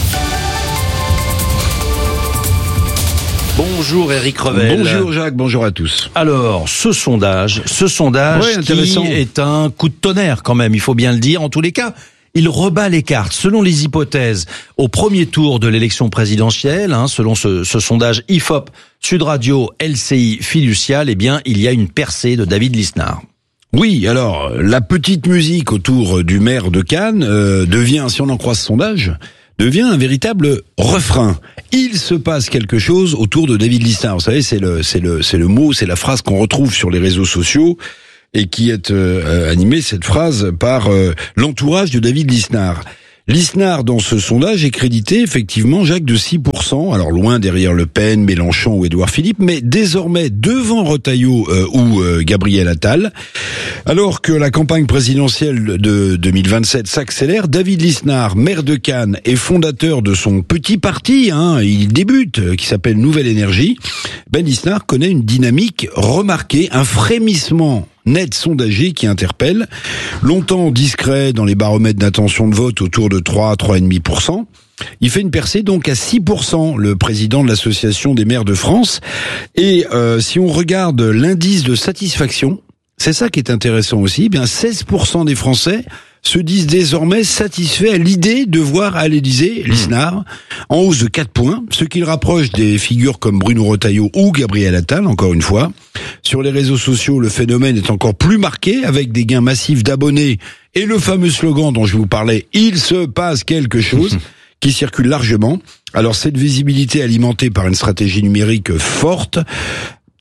Bonjour Éric Revel. Bonjour Jacques, bonjour à tous. Alors, ce sondage, ce sondage ouais, qui est un coup de tonnerre quand même, il faut bien le dire. En tous les cas, il rebat les cartes. Selon les hypothèses, au premier tour de l'élection présidentielle, hein, selon ce, ce sondage I F O P, Sud Radio, L C I, Fiducial, eh bien, il y a une percée de David Lisnard. Oui, alors, la petite musique autour du maire de Cannes euh, devient, si on en croit ce sondage, devient un véritable refrain. Il se passe quelque chose autour de David Lisnard. Vous savez, c'est le, c'est le, c'est le mot, c'est la phrase qu'on retrouve sur les réseaux sociaux et qui est euh, animée, cette phrase, par euh, l'entourage de David Lisnard. Lisnard, dans ce sondage, est crédité, effectivement, Jacques, de six pour cent, alors loin derrière Le Pen, Mélenchon ou Édouard Philippe, mais désormais devant Retailleau euh, ou euh, Gabriel Attal. Alors que la campagne présidentielle de deux mille vingt-sept s'accélère, David Lisnard, maire de Cannes et fondateur de son petit parti, hein, il débute, qui s'appelle Nouvelle Énergie, Ben Lisnard connaît une dynamique remarquée, un frémissement net sondagé qui interpelle. Longtemps discret dans les baromètres d'intention de vote autour de trois à trois virgule cinq pour cent. Il fait une percée donc à six pour cent, le président de l'Association des maires de France. Et euh, si on regarde l'indice de satisfaction, c'est ça qui est intéressant aussi, eh bien seize pour cent des Français se disent désormais satisfaits à l'idée de voir à l'Élysée Lisnard en hausse de quatre points, ce qui le rapproche des figures comme Bruno Retailleau ou Gabriel Attal, encore une fois. Sur les réseaux sociaux, le phénomène est encore plus marqué, avec des gains massifs d'abonnés et le fameux slogan dont je vous parlais, « Il se passe quelque chose », qui circule largement. Alors cette visibilité alimentée par une stratégie numérique forte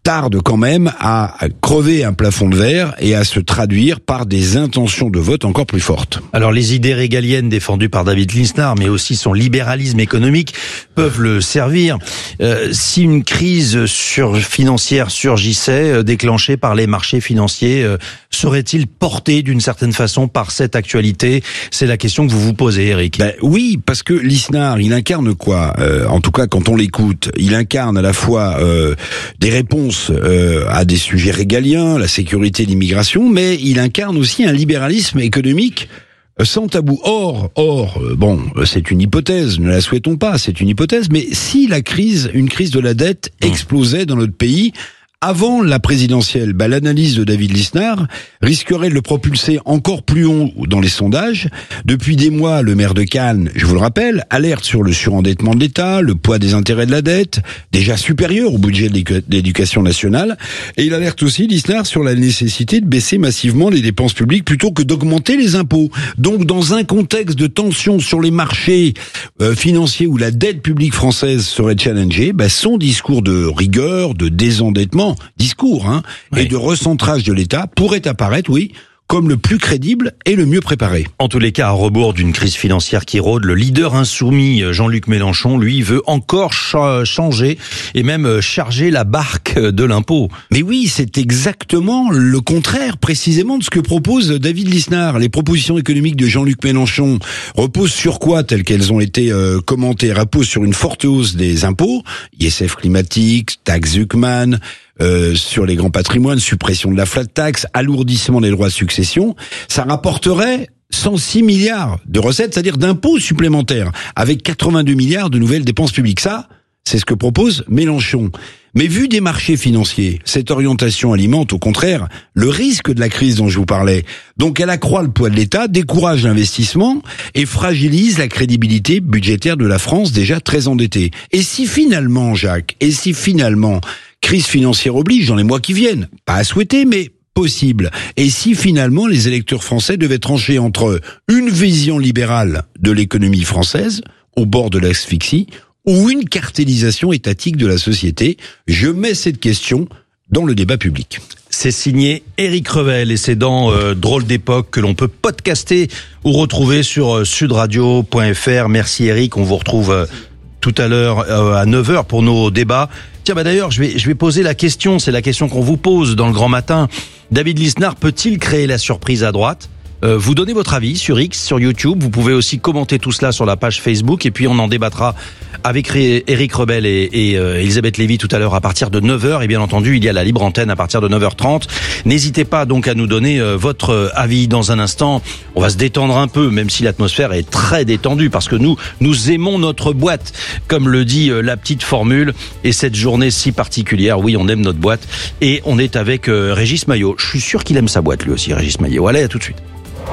tarde quand même à crever un plafond de verre et à se traduire par des intentions de vote encore plus fortes. Alors les idées régaliennes défendues par David Lisnard, mais aussi son libéralisme économique, peuvent le servir. Euh, si une crise sur, financière surgissait, euh, déclenchée par les marchés financiers, euh, serait-il porté d'une certaine façon par cette actualité? C'est la question que vous vous posez, Eric. Ben, oui, parce que Lisnard, il incarne quoi euh, En tout cas, quand on l'écoute, il incarne à la fois euh, des réponses euh, à des sujets régaliens, la sécurité, l'immigration, mais il incarne aussi un libéralisme économique sans tabou. Or, or, bon, c'est une hypothèse, ne la souhaitons pas, c'est une hypothèse, mais si la crise, une crise de la dette explosait dans notre pays avant la présidentielle, bah, l'analyse de David Lisnard risquerait de le propulser encore plus haut dans les sondages. Depuis des mois, le maire de Cannes, je vous le rappelle, alerte sur le surendettement de l'État, le poids des intérêts de la dette, déjà supérieur au budget de l'éducation nationale, et il alerte aussi, Lisnard, sur la nécessité de baisser massivement les dépenses publiques plutôt que d'augmenter les impôts. Donc, dans un contexte de tension sur les marchés euh, financiers où la dette publique française serait challengée, bah, son discours de rigueur, de désendettement, discours hein, oui. et de recentrage de l'État pourrait apparaître, oui, comme le plus crédible et le mieux préparé. En tous les cas, à rebours d'une crise financière qui rôde, le leader insoumis Jean-Luc Mélenchon, lui, veut encore ch- changer et même charger la barque de l'impôt. Mais oui, c'est exactement le contraire, précisément, de ce que propose David Lisnard. Les propositions économiques de Jean-Luc Mélenchon reposent sur quoi, telles qu'elles ont été euh, commentées, reposent sur une forte hausse des impôts, I S F climatique, taxe Zuckman, Euh, sur les grands patrimoines, suppression de la flat tax, alourdissement des droits de succession, ça rapporterait cent six milliards de recettes, c'est-à-dire d'impôts supplémentaires, avec quatre-vingt-deux milliards de nouvelles dépenses publiques. Ça, c'est ce que propose Mélenchon. Mais vu des marchés financiers, cette orientation alimente au contraire le risque de la crise dont je vous parlais. Donc elle accroît le poids de l'État, décourage l'investissement et fragilise la crédibilité budgétaire de la France déjà très endettée. Et si finalement, Jacques, et si finalement crise financière oblige dans les mois qui viennent, pas à souhaiter, mais possible. Et si finalement les électeurs français devaient trancher entre une vision libérale de l'économie française, au bord de l'asphyxie, ou une cartélisation étatique de la société, je mets cette question dans le débat public. C'est signé Éric Revel et c'est dans euh, Drôle d'époque que l'on peut podcaster ou retrouver sur euh, sud radio point f r. Merci Éric, on vous retrouve euh, tout à l'heure euh, à neuf heures pour nos débats. Tiens, bah d'ailleurs, je vais, je vais poser la question, c'est la question qu'on vous pose dans le grand matin. David Lisnard peut-il créer la surprise à droite ? Euh, vous donnez votre avis sur X, sur YouTube. Vous pouvez aussi commenter tout cela sur la page Facebook. Et puis, on en débattra avec Éric Revel et, et euh, Elisabeth Lévy tout à l'heure à partir de neuf heures. Et bien entendu, il y a la libre antenne à partir de neuf heures trente. N'hésitez pas donc à nous donner euh, votre avis dans un instant. On va se détendre un peu, même si l'atmosphère est très détendue. Parce que nous, nous aimons notre boîte, comme le dit euh, la petite formule. Et cette journée si particulière, oui, on aime notre boîte. Et on est avec euh, Régis Maillot. Je suis sûr qu'il aime sa boîte, lui aussi, Régis Maillot. Allez, à tout de suite.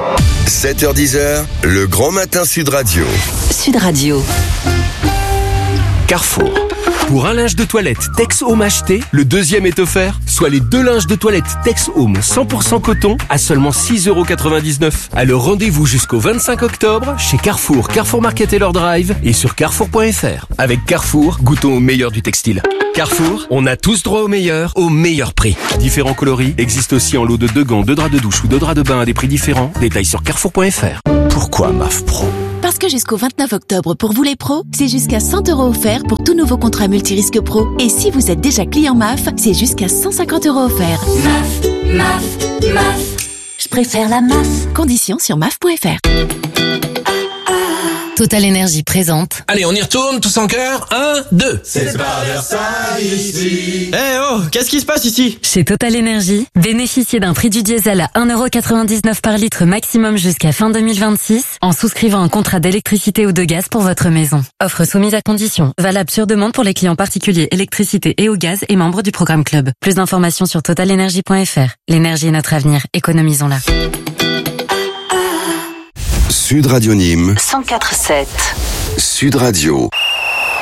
sept heures dix, le grand matin Sud Radio. Sud Radio. Carrefour. Pour un linge de toilette Tex Home acheté, le deuxième est offert, soit les deux linges de toilette Tex Home cent pour cent coton à seulement six euros quatre-vingt-dix-neuf. Alors rendez-vous jusqu'au vingt-cinq octobre chez Carrefour, Carrefour Market et leur drive et sur carrefour point f r. Avec Carrefour, goûtons au meilleur du textile. Carrefour, on a tous droit au meilleur, au meilleur prix. Différents coloris existent aussi en lot de deux gants, deux draps de douche ou deux draps de bain à des prix différents. Détails sur carrefour point f r. Pourquoi M A F Pro ? Parce que jusqu'au vingt-neuf octobre, pour vous les pros, c'est jusqu'à cent euros offerts pour tout nouveau contrat multirisque pro. Et si vous êtes déjà client M A F, c'est jusqu'à cent cinquante euros offerts. M A F, M A F, M A F. Je préfère la M A F. Conditions sur M A F point f r. Total Énergie présente. Allez, on y retourne, tous en cœur. Un, deux. C'est pas Versailles ici. Eh oh, qu'est-ce qui se passe ici? Chez Total Énergie, bénéficiez d'un prix du diesel à un euro quatre-vingt-dix-neuf par litre maximum jusqu'à fin deux mille vingt-six en souscrivant un contrat d'électricité ou de gaz pour votre maison. Offre soumise à condition. Valable sur demande pour les clients particuliers électricité et au gaz et membres du programme Club. Plus d'informations sur total énergie point f r. L'énergie est notre avenir. Économisons-la. Sud Radio Nîmes cent quatre virgule sept. Sud Radio.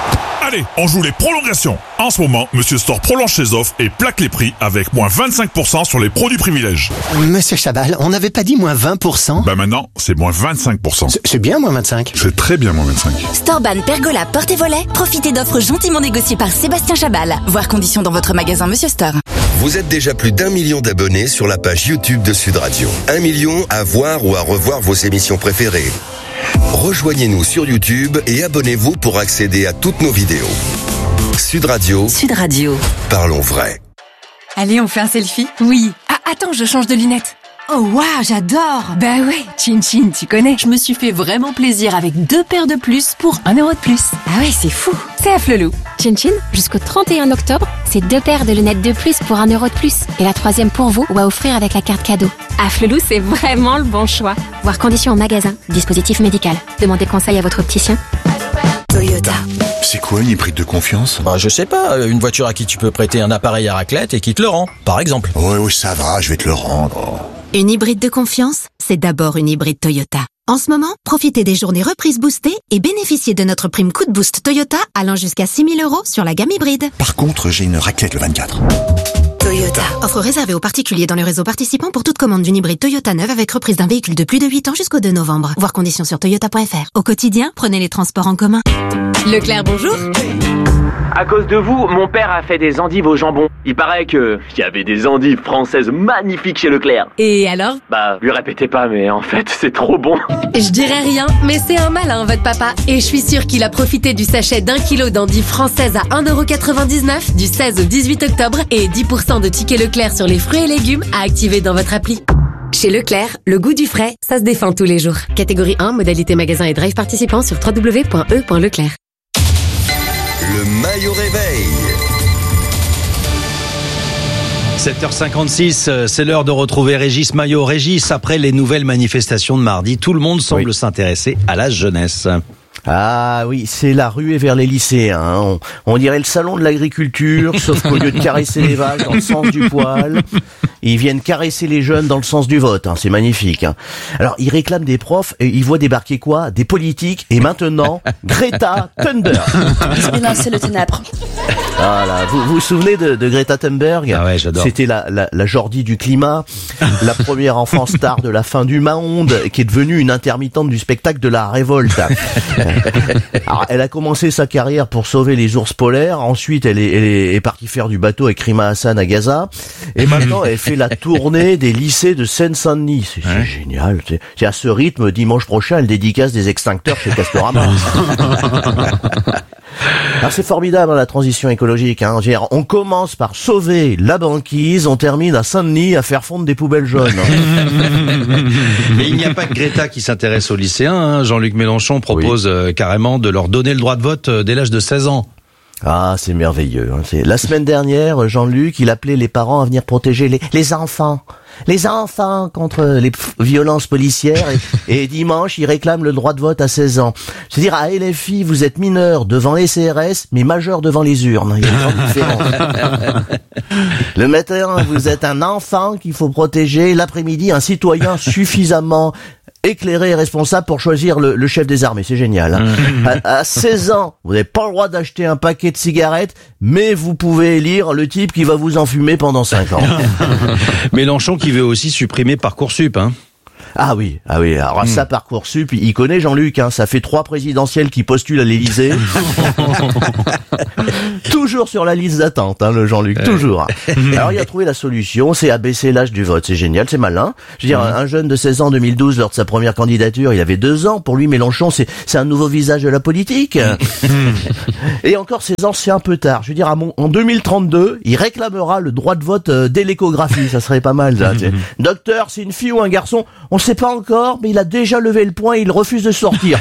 Allez, on joue les prolongations. En ce moment, Monsieur Store prolonge ses offres et plaque les prix avec moins vingt-cinq pour cent sur les produits privilèges. Monsieur Chabal, on n'avait pas dit moins vingt pour cent? Bah maintenant, c'est moins vingt-cinq pour cent. C'est bien moins vingt-cinq. C'est très bien moins vingt-cinq. Storban, Pergola, porte et volet, profitez d'offres gentiment négociées par Sébastien Chabal. Voir conditions dans votre magasin Monsieur Store. Vous êtes déjà plus d'un million d'abonnés sur la page YouTube de Sud Radio. Un million à voir ou à revoir vos émissions préférées. Rejoignez-nous sur YouTube et abonnez-vous pour accéder à toutes nos vidéos. Sud Radio. Sud Radio. Parlons vrai. Allez, on fait un selfie? Oui. Ah, attends, je change de lunettes. Oh waouh, j'adore. Bah ouais, Chin Chin, tu connais. Je me suis fait vraiment plaisir avec deux paires de plus pour un euro de plus. Ah ouais, c'est fou. C'est à Flelou. Chin Chin, jusqu'au trente et un octobre, c'est deux paires de lunettes de plus pour un euro de plus. Et la troisième pour vous ou à offrir avec la carte cadeau. À Flelou, c'est vraiment le bon choix. Voir conditions en magasin. Dispositif médical. Demandez conseil à votre opticien. Toyota. C'est quoi une hybride de confiance? Bah, je sais pas, une voiture à qui tu peux prêter un appareil à raclette et qui te le rend, par exemple. Oui, oui, ça va, je vais te le rendre. Une hybride de confiance, c'est d'abord une hybride Toyota. En ce moment, profitez des journées reprises boostées et bénéficiez de notre prime coup de boost Toyota allant jusqu'à six mille euros sur la gamme hybride. Par contre, j'ai une raclette le vingt-quatre. Toyota. Offre réservée aux particuliers dans le réseau participant pour toute commande d'une hybride Toyota neuve avec reprise d'un véhicule de plus de huit ans jusqu'au deux novembre. Voir conditions sur toyota point f r. Au quotidien, prenez les transports en commun. Leclerc, bonjour. À cause de vous, mon père a fait des endives au jambon. Il paraît que il y avait des endives françaises magnifiques chez Leclerc. Et alors? Bah, lui répétez pas, mais en fait, c'est trop bon. Je dirais rien, mais c'est un malin, votre papa. Et je suis sûre qu'il a profité du sachet d'un kilo d'endives françaises à un euro quatre-vingt-dix-neuf du seize au dix-huit octobre et dix pour cent de tickets Leclerc sur les fruits et légumes à activer dans votre appli. Chez Leclerc, le goût du frais, ça se défend tous les jours. Catégorie un, modalité magasin et drive participant sur w w w point e point leclerc. Le maillot réveil. sept heures cinquante-six, c'est l'heure de retrouver Régis Maillot. Régis, après les nouvelles manifestations de mardi, tout le monde semble oui. s'intéresser à la jeunesse. Ah oui, c'est la ruée vers les lycéens. Hein. On, on dirait le salon de l'agriculture, sauf qu'au lieu de caresser les vaches dans le sens du poil, ils viennent caresser les jeunes dans le sens du vote. Hein. C'est magnifique. Hein. Alors, ils réclament des profs et ils voient débarquer quoi? Des politiques et maintenant, Greta Thunberg. C'est le ténèbre. Voilà. Vous, vous vous souvenez de, de Greta Thunberg? Ah ouais, j'adore. C'était la, la, la Jordi du climat, la première enfant star de la fin du monde, qui est devenue une intermittente du spectacle de la révolte. Alors, elle a commencé sa carrière pour sauver les ours polaires. Ensuite, elle est, elle est, est partie faire du bateau avec Rima Hassan à Gaza. Et maintenant, elle fait la tournée des lycées de Seine-Saint-Denis. C'est, c'est génial. C'est, c'est à ce rythme, dimanche prochain, elle dédicace des extincteurs chez Castorama. Alors c'est formidable la transition écologique. Hein. On commence par sauver la banquise, on termine à Saint-Denis à faire fondre des poubelles jaunes. Mais il n'y a pas que Greta qui s'intéresse aux lycéens. Hein. Jean-Luc Mélenchon propose oui. euh, carrément de leur donner le droit de vote euh, dès l'âge de seize ans. Ah, c'est merveilleux. Hein. C'est... La semaine dernière, Jean-Luc, il appelait les parents à venir protéger les, les enfants. Les enfants contre les p- violences policières. Et, et dimanche, il réclame le droit de vote à seize ans. C'est-à-dire, à L F I, vous êtes mineur devant les C R S, mais majeur devant les urnes. Il y a une grande différence. Le matin, vous êtes un enfant qu'il faut protéger. L'après-midi, un citoyen suffisamment éclairé et responsable pour choisir le, le chef des armées. C'est génial. Hein. À, à seize ans, vous n'avez pas le droit d'acheter un paquet de cigarettes, mais vous pouvez élire le type qui va vous enfumer pendant cinq ans. Mélenchon qui veut aussi supprimer Parcoursup, hein. Ah oui, ah oui. Alors mmh. ça, Parcoursup, il connaît Jean-Luc. Hein, ça fait trois présidentielles qui postulent à l'Élysée. Toujours sur la liste d'attente, hein, le Jean-Luc, euh. toujours. Alors il a trouvé la solution, c'est abaisser l'âge du vote. C'est génial, c'est malin. Je veux dire, mmh. un jeune de seize ans en deux mille douze, lors de sa première candidature, il avait deux ans. Pour lui, Mélenchon, c'est c'est un nouveau visage de la politique. Mmh. Et encore seize ans, c'est un peu tard. Je veux dire, à mon, en deux mille trente-deux, il réclamera le droit de vote euh, dès l'échographie. Ça serait pas mal, ça. Mmh. Docteur, c'est une fille ou un garçon? On ne sait pas encore, mais il a déjà levé le poing et il refuse de sortir.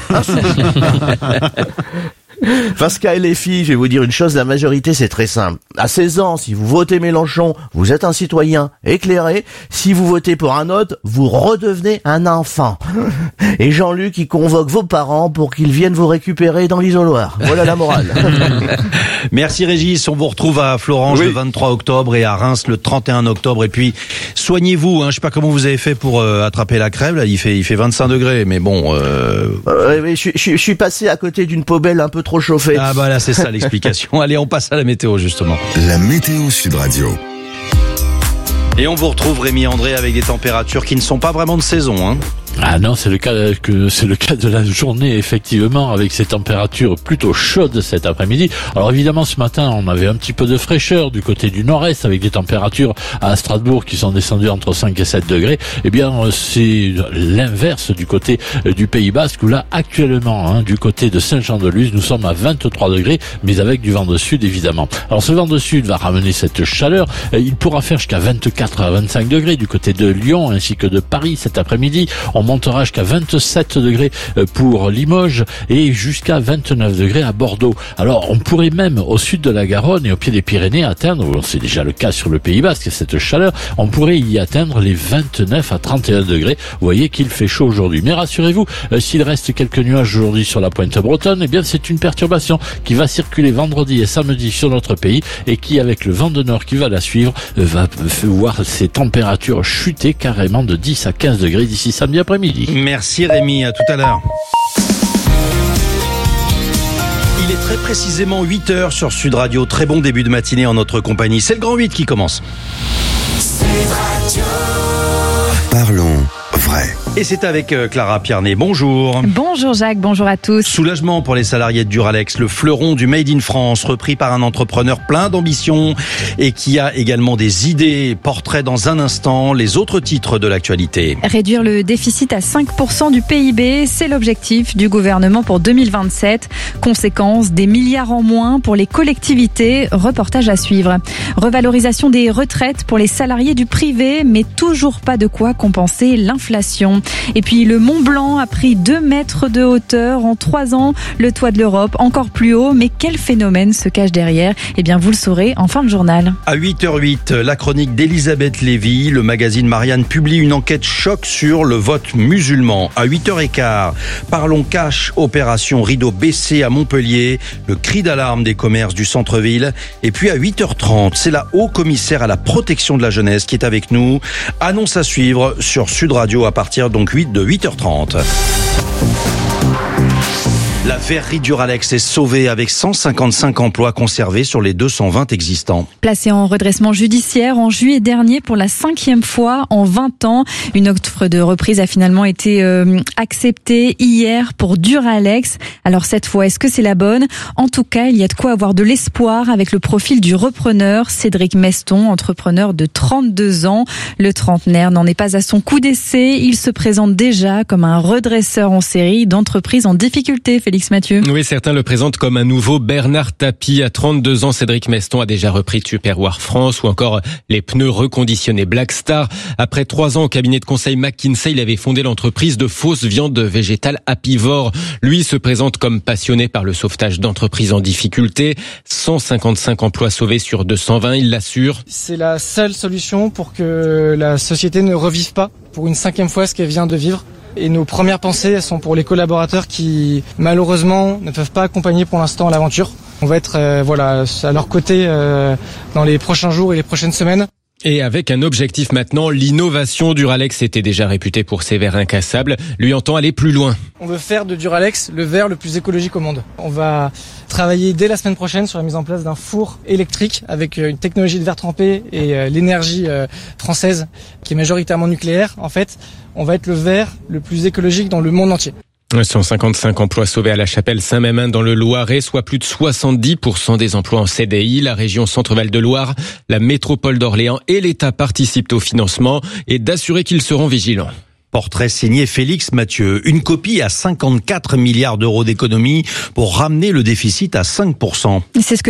Parce qu'à L F I, je vais vous dire une chose, la majorité c'est très simple. À seize ans, si vous votez Mélenchon, vous êtes un citoyen éclairé. Si vous votez pour un autre, vous redevenez un enfant. Et Jean-Luc, il convoque vos parents pour qu'ils viennent vous récupérer dans l'isoloir. Voilà la morale. Merci Régis, on vous retrouve à Florange oui. le vingt-trois octobre et à Reims le trente et un octobre. Et puis, soignez-vous, hein. Je sais pas comment vous avez fait pour euh, attraper la crève, là, il fait, il fait vingt-cinq degrés, mais bon... Euh... Euh, oui, je, je, je suis passé à côté d'une poubelle un peu trop trop chauffé. Ah bah là, c'est ça l'explication. Allez, on passe à la météo, justement. La météo Sud Radio. Et on vous retrouve, Rémi André, avec des températures qui ne sont pas vraiment de saison, hein. Ah non, c'est le cas que c'est le cas de la journée, effectivement, avec ces températures plutôt chaudes cet après-midi. Alors évidemment, ce matin, on avait un petit peu de fraîcheur du côté du nord-est, avec des températures à Strasbourg qui sont descendues entre cinq et sept degrés. Eh bien, c'est l'inverse du côté du Pays Basque, où là, actuellement, hein, du côté de Saint-Jean-de-Luz, nous sommes à vingt-trois degrés, mais avec du vent de sud, évidemment. Alors ce vent de sud va ramener cette chaleur. Il pourra faire jusqu'à vingt-quatre à vingt-cinq degrés du côté de Lyon, ainsi que de Paris cet après-midi. On montera jusqu'à vingt-sept degrés pour Limoges et jusqu'à vingt-neuf degrés à Bordeaux. Alors, on pourrait même, au sud de la Garonne et au pied des Pyrénées, atteindre, c'est déjà le cas sur le Pays Basque, cette chaleur, on pourrait y atteindre les vingt-neuf à trente et un degrés. Vous voyez qu'il fait chaud aujourd'hui. Mais rassurez-vous, s'il reste quelques nuages aujourd'hui sur la pointe bretonne, eh bien, c'est une perturbation qui va circuler vendredi et samedi sur notre pays et qui, avec le vent de nord qui va la suivre, va voir ses températures chuter carrément de dix à quinze degrés d'ici samedi après-midi. Merci Rémi, à tout à l'heure. Il est très précisément huit heures sur Sud Radio. Très bon début de matinée en notre compagnie. C'est le Grand huit qui commence. Sud Radio. Parlons vrai. Et c'est avec Clara Pierné. Bonjour. Bonjour Jacques, bonjour à tous. Soulagement pour les salariés de Duralex, le fleuron du Made in France, repris par un entrepreneur plein d'ambition et qui a également des idées. Portrait dans un instant, les autres titres de l'actualité. Réduire le déficit à cinq pour cent du P I B, c'est l'objectif du gouvernement pour deux mille vingt-sept. Conséquence, des milliards en moins pour les collectivités. Reportage à suivre. Revalorisation des retraites pour les salariés du privé, mais toujours pas de quoi compenser l'inflation. Et puis le Mont Blanc a pris deux mètres de hauteur en trois ans. Le toit de l'Europe encore plus haut. Mais quel phénomène se cache derrière ? Eh bien, vous le saurez en fin de journal. À huit heures huit, la chronique d'Elisabeth Lévy. Le magazine Marianne publie une enquête choc sur le vote musulman. À huit heures quinze, parlons cash, opération rideau baissé à Montpellier. Le cri d'alarme des commerces du centre-ville. Et puis à huit heures trente, c'est la haut-commissaire à la protection de la jeunesse qui est avec nous. Annonce à suivre sur Sud Radio à partir donc huit de huit heures trente. La verrerie Duralex est sauvée avec cent cinquante-cinq emplois conservés sur les deux cent vingt existants. Placée en redressement judiciaire en juillet dernier pour la cinquième fois en vingt ans, une offre de reprise a finalement été euh, acceptée hier pour Duralex. Alors cette fois, est-ce que c'est la bonne ? En tout cas, il y a de quoi avoir de l'espoir avec le profil du repreneur, Cédric Meston, entrepreneur de trente-deux ans. Le trentenaire n'en est pas à son coup d'essai. Il se présente déjà comme un redresseur en série d'entreprises en difficulté. Félix Mathieu. Oui, certains le présentent comme un nouveau Bernard Tapie. À trente-deux ans, Cédric Meston a déjà repris Tupperware France ou encore les pneus reconditionnés Black Star. Après trois ans au cabinet de conseil McKinsey, il avait fondé l'entreprise de fausses viandes végétales Apivore. Lui se présente comme passionné par le sauvetage d'entreprises en difficulté. cent cinquante-cinq emplois sauvés sur deux cent vingt, il l'assure. C'est la seule solution pour que la société ne revive pas pour une cinquième fois ce qu'elle vient de vivre. Et nos premières pensées, elles sont pour les collaborateurs qui, malheureusement, ne peuvent pas accompagner pour l'instant l'aventure. On va être euh, voilà, à leur côté euh, dans les prochains jours et les prochaines semaines. Et avec un objectif maintenant, l'innovation. Duralex était déjà réputé pour ses verres incassables. Lui entend aller plus loin. On veut faire de Duralex le verre le plus écologique au monde. On va travailler dès la semaine prochaine sur la mise en place d'un four électrique avec une technologie de verre trempé et l'énergie française qui est majoritairement nucléaire. En fait, on va être le verre le plus écologique dans le monde entier. cent cinquante-cinq emplois sauvés à la Chapelle Saint-Mémin dans le Loiret, soit plus de soixante-dix pour cent des emplois en C D I. La région Centre-Val de Loire, la métropole d'Orléans et l'État participent au financement et d'assurer qu'ils seront vigilants. Portrait signé Félix Mathieu. Une copie à cinquante-quatre milliards d'euros d'économie pour ramener le déficit à cinq pour cent. C'est ce que